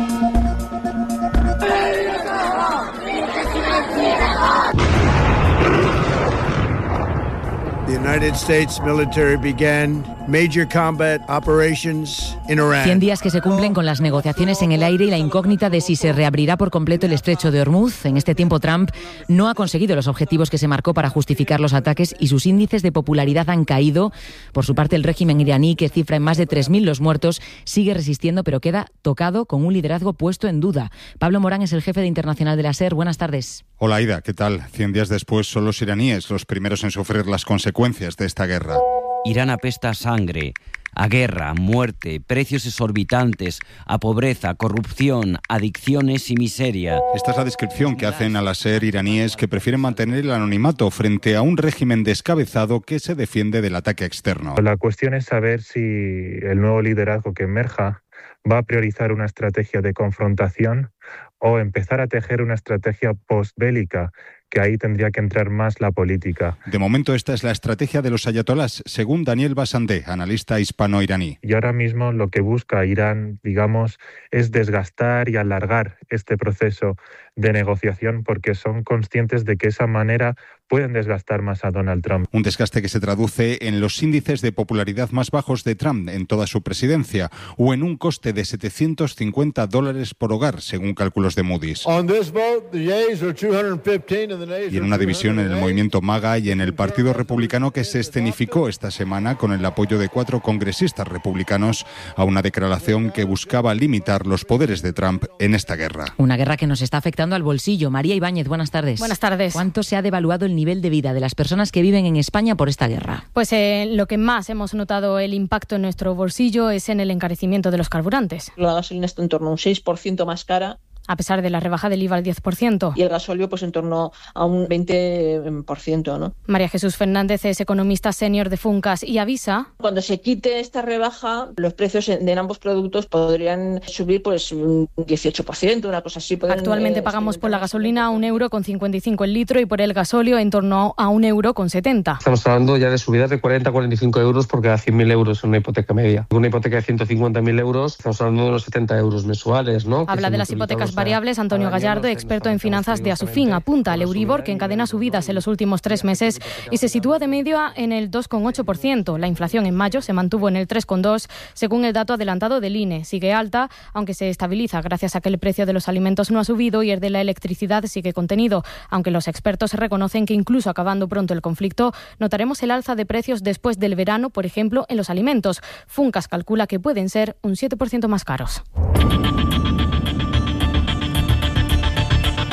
The United States military began major combat operations in Iran. 100 días que se cumplen con las negociaciones en el aire y la incógnita de si se reabrirá por completo el estrecho de Hormuz. En este tiempo, Trump no ha conseguido los objetivos que se marcó para justificar los ataques y sus índices de popularidad han caído. Por su parte, el régimen iraní, que cifra en más de 3.000 los muertos, sigue resistiendo, pero queda tocado con un liderazgo puesto en duda. Pablo Morán es el jefe de internacional de la SER. Buenas tardes. Hola, Aida, ¿qué tal? 100 días después son los iraníes los primeros en sufrir las consecuencias de esta guerra. Irán apesta a sangre, a guerra, muerte, precios exorbitantes, a pobreza, corrupción, adicciones y miseria. Esta es la descripción que hacen a la SER iraníes, que prefieren mantener el anonimato frente a un régimen descabezado que se defiende del ataque externo. La cuestión es saber si el nuevo liderazgo que emerja va a priorizar una estrategia de confrontación o empezar a tejer una estrategia postbélica, que ahí tendría que entrar más la política. De momento esta es la estrategia de los ayatolás, según Daniel Basandeh, analista hispano-iraní. Y ahora mismo lo que busca Irán, digamos, es desgastar y alargar este proceso de negociación, porque son conscientes de que esa manera pueden desgastar más a Donald Trump. Un desgaste que se traduce en los índices de popularidad más bajos de Trump en toda su presidencia, o en un coste de $750 por hogar, según cálculos de Moody's. Y en una división en el movimiento MAGA y en el Partido Republicano, que se escenificó esta semana con el apoyo de 4 congresistas republicanos a una declaración que buscaba limitar los poderes de Trump en esta guerra. Una guerra que nos está afectando al bolsillo. María Ibáñez, buenas tardes. Buenas tardes. ¿Cuánto se ha devaluado el nivel de vida de las personas que viven en España por esta guerra? Pues lo que más hemos notado el impacto en nuestro bolsillo es en el encarecimiento de los carburantes. La gasolina está en torno a un 6% más cara, a pesar de la rebaja del IVA al 10%. Y el gasóleo pues en torno a un 20%, ¿no? María Jesús Fernández es economista senior de Funcas y avisa: cuando se quite esta rebaja, los precios de ambos productos podrían subir pues un 18%, una cosa así. Actualmente pagamos por la gasolina 1,55 € el litro y por el gasóleo en torno a 1,70 €. Estamos hablando ya de subidas de 40 a 45 euros por cada 100.000 euros en una hipoteca media. Una hipoteca de 150.000 euros, estamos hablando de unos 70 euros mensuales, ¿no? Habla de las hipotecas variables Antonio Gallardo, experto en finanzas de Asufin. Apunta al Euribor, que encadena subidas en los últimos 3 meses y se sitúa de media en el 2,8%. La inflación en mayo se mantuvo en el 3,2%, según el dato adelantado del INE. Sigue alta, aunque se estabiliza gracias a que el precio de los alimentos no ha subido y el de la electricidad sigue contenido. Aunque los expertos reconocen que incluso acabando pronto el conflicto, notaremos el alza de precios después del verano, por ejemplo, en los alimentos. Funcas calcula que pueden ser un 7% más caros.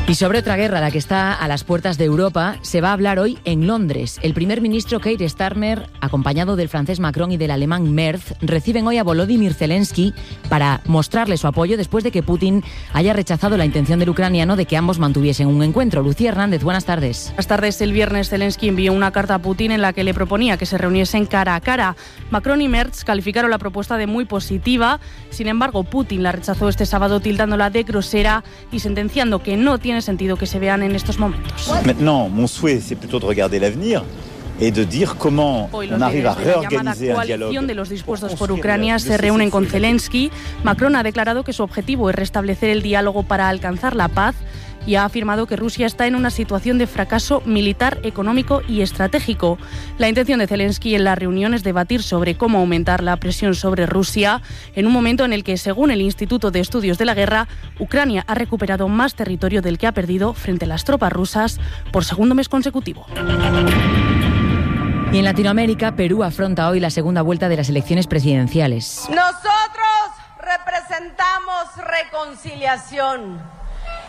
Y sobre otra guerra, la que está a las puertas de Europa, se va a hablar hoy en Londres. El primer ministro Keir Starmer, acompañado del francés Macron y del alemán Merz, reciben hoy a Volodymyr Zelensky para mostrarle su apoyo después de que Putin haya rechazado la intención del ucraniano de que ambos mantuviesen un encuentro. Lucía Hernández, buenas tardes. Buenas tardes. El viernes Zelensky envió una carta a Putin en la que le proponía que se reuniesen cara a cara. Macron y Merz calificaron la propuesta de muy positiva. Sin embargo, Putin la rechazó este sábado tildándola de grosera y sentenciando que no tiene sentido que se vean en estos momentos. Maintenant, mon souhait, c'est plutôt de regarder l'avenir et de dire comment on arrive a reorganiser un dialogue. La coalición de los dispuestos por Ucrania se reúnen con Zelensky. Macron ha declarado que su objetivo es restablecer el diálogo para alcanzar la paz y ha afirmado que Rusia está en una situación de fracaso militar, económico y estratégico. La intención de Zelensky en la reunión es debatir sobre cómo aumentar la presión sobre Rusia en un momento en el que, según el Instituto de Estudios de la Guerra, Ucrania ha recuperado más territorio del que ha perdido frente a las tropas rusas por segundo mes consecutivo. Y en Latinoamérica, Perú afronta hoy la segunda vuelta de las elecciones presidenciales. Nosotros representamos reconciliación.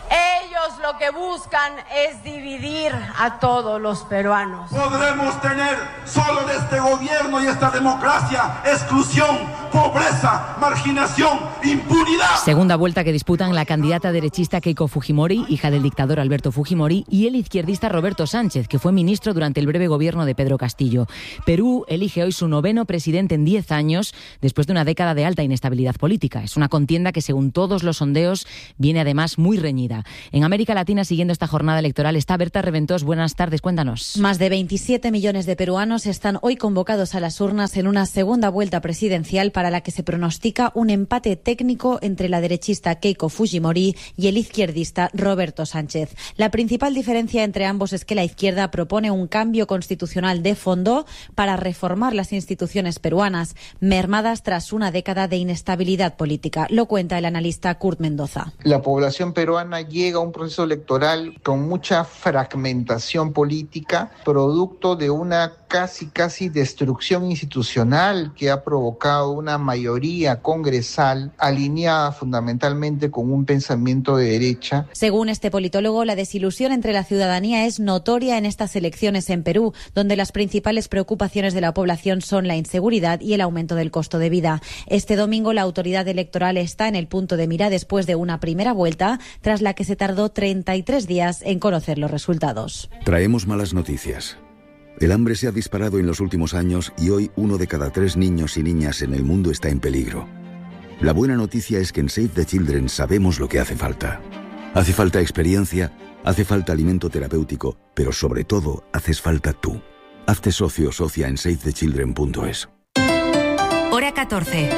Ellos lo que buscan es dividir a todos los peruanos. Podremos tener solo de este gobierno y esta democracia exclusión, pobreza, marginación, impunidad. Segunda vuelta que disputan la candidata derechista Keiko Fujimori, hija del dictador Alberto Fujimori, y el izquierdista Roberto Sánchez, que fue ministro durante el breve gobierno de Pedro Castillo. Perú elige hoy su 9º presidente en 10 años, después de una década de alta inestabilidad política. Es una contienda que, según todos los sondeos, viene además muy reñida. En América Latina, siguiendo esta jornada electoral, está Berta Reventós. Buenas tardes, cuéntanos. Más de 27 millones de peruanos están hoy convocados a las urnas en una segunda vuelta presidencial para la que se pronostica un empate técnico entre la derechista Keiko Fujimori y el izquierdista Roberto Sánchez. La principal diferencia entre ambos es que la izquierda propone un cambio constitucional de fondo para reformar las instituciones peruanas, mermadas tras una década de inestabilidad política. Lo cuenta el analista Kurt Mendoza. La población peruana llega a un proceso electoral con mucha fragmentación política, producto de una casi destrucción institucional que ha provocado una mayoría congresal alineada fundamentalmente con un pensamiento de derecha. Según este politólogo, la desilusión entre la ciudadanía es notoria en estas elecciones en Perú, donde las principales preocupaciones de la población son la inseguridad y el aumento del costo de vida. Este domingo la autoridad electoral está en el punto de mira después de una primera vuelta, tras la que se tardó 33 días en conocer los resultados. Traemos malas noticias. El hambre se ha disparado en los últimos años y hoy 1 de cada 3 niños y niñas en el mundo está en peligro. La buena noticia es que en Save the Children sabemos lo que hace falta. Hace falta experiencia, hace falta alimento terapéutico, pero sobre todo haces falta tú. Hazte socio o socia en savethechildren.es. Hora 14.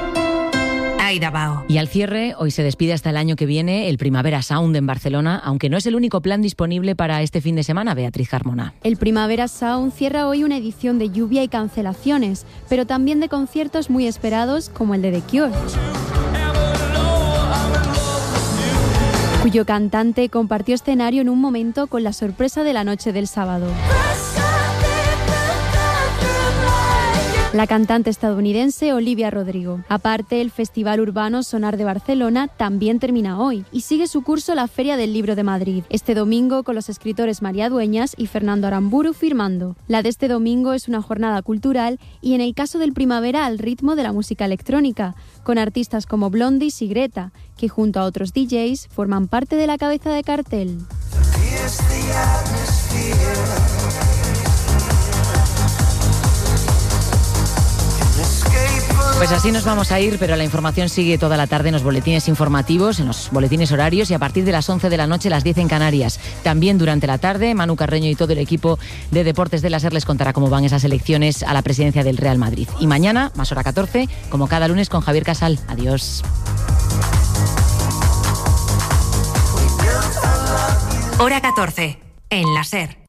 Aida Bao. Y al cierre, hoy se despide hasta el año que viene el Primavera Sound en Barcelona, aunque no es el único plan disponible para este fin de semana, Beatriz Carmona. El Primavera Sound cierra hoy una edición de lluvia y cancelaciones, pero también de conciertos muy esperados como el de The Cure, cuyo cantante compartió escenario en un momento con la sorpresa de la noche del sábado. La cantante estadounidense Olivia Rodrigo. Aparte, el Festival Urbano Sonar de Barcelona también termina hoy y sigue su curso la Feria del Libro de Madrid, este domingo con los escritores María Dueñas y Fernando Aramburu firmando. La de este domingo es una jornada cultural y, en el caso del Primavera, al ritmo de la música electrónica, con artistas como Blondis y Greta, que junto a otros DJs forman parte de la cabeza de cartel. Pues así nos vamos a ir, pero la información sigue toda la tarde en los boletines informativos, en los boletines horarios y a partir de las 11 de la noche, las 10 en Canarias. También durante la tarde, Manu Carreño y todo el equipo de Deportes de la SER les contará cómo van esas elecciones a la presidencia del Real Madrid. Y mañana, más hora 14, como cada lunes con Javier Casal. Adiós. Hora 14, en la SER.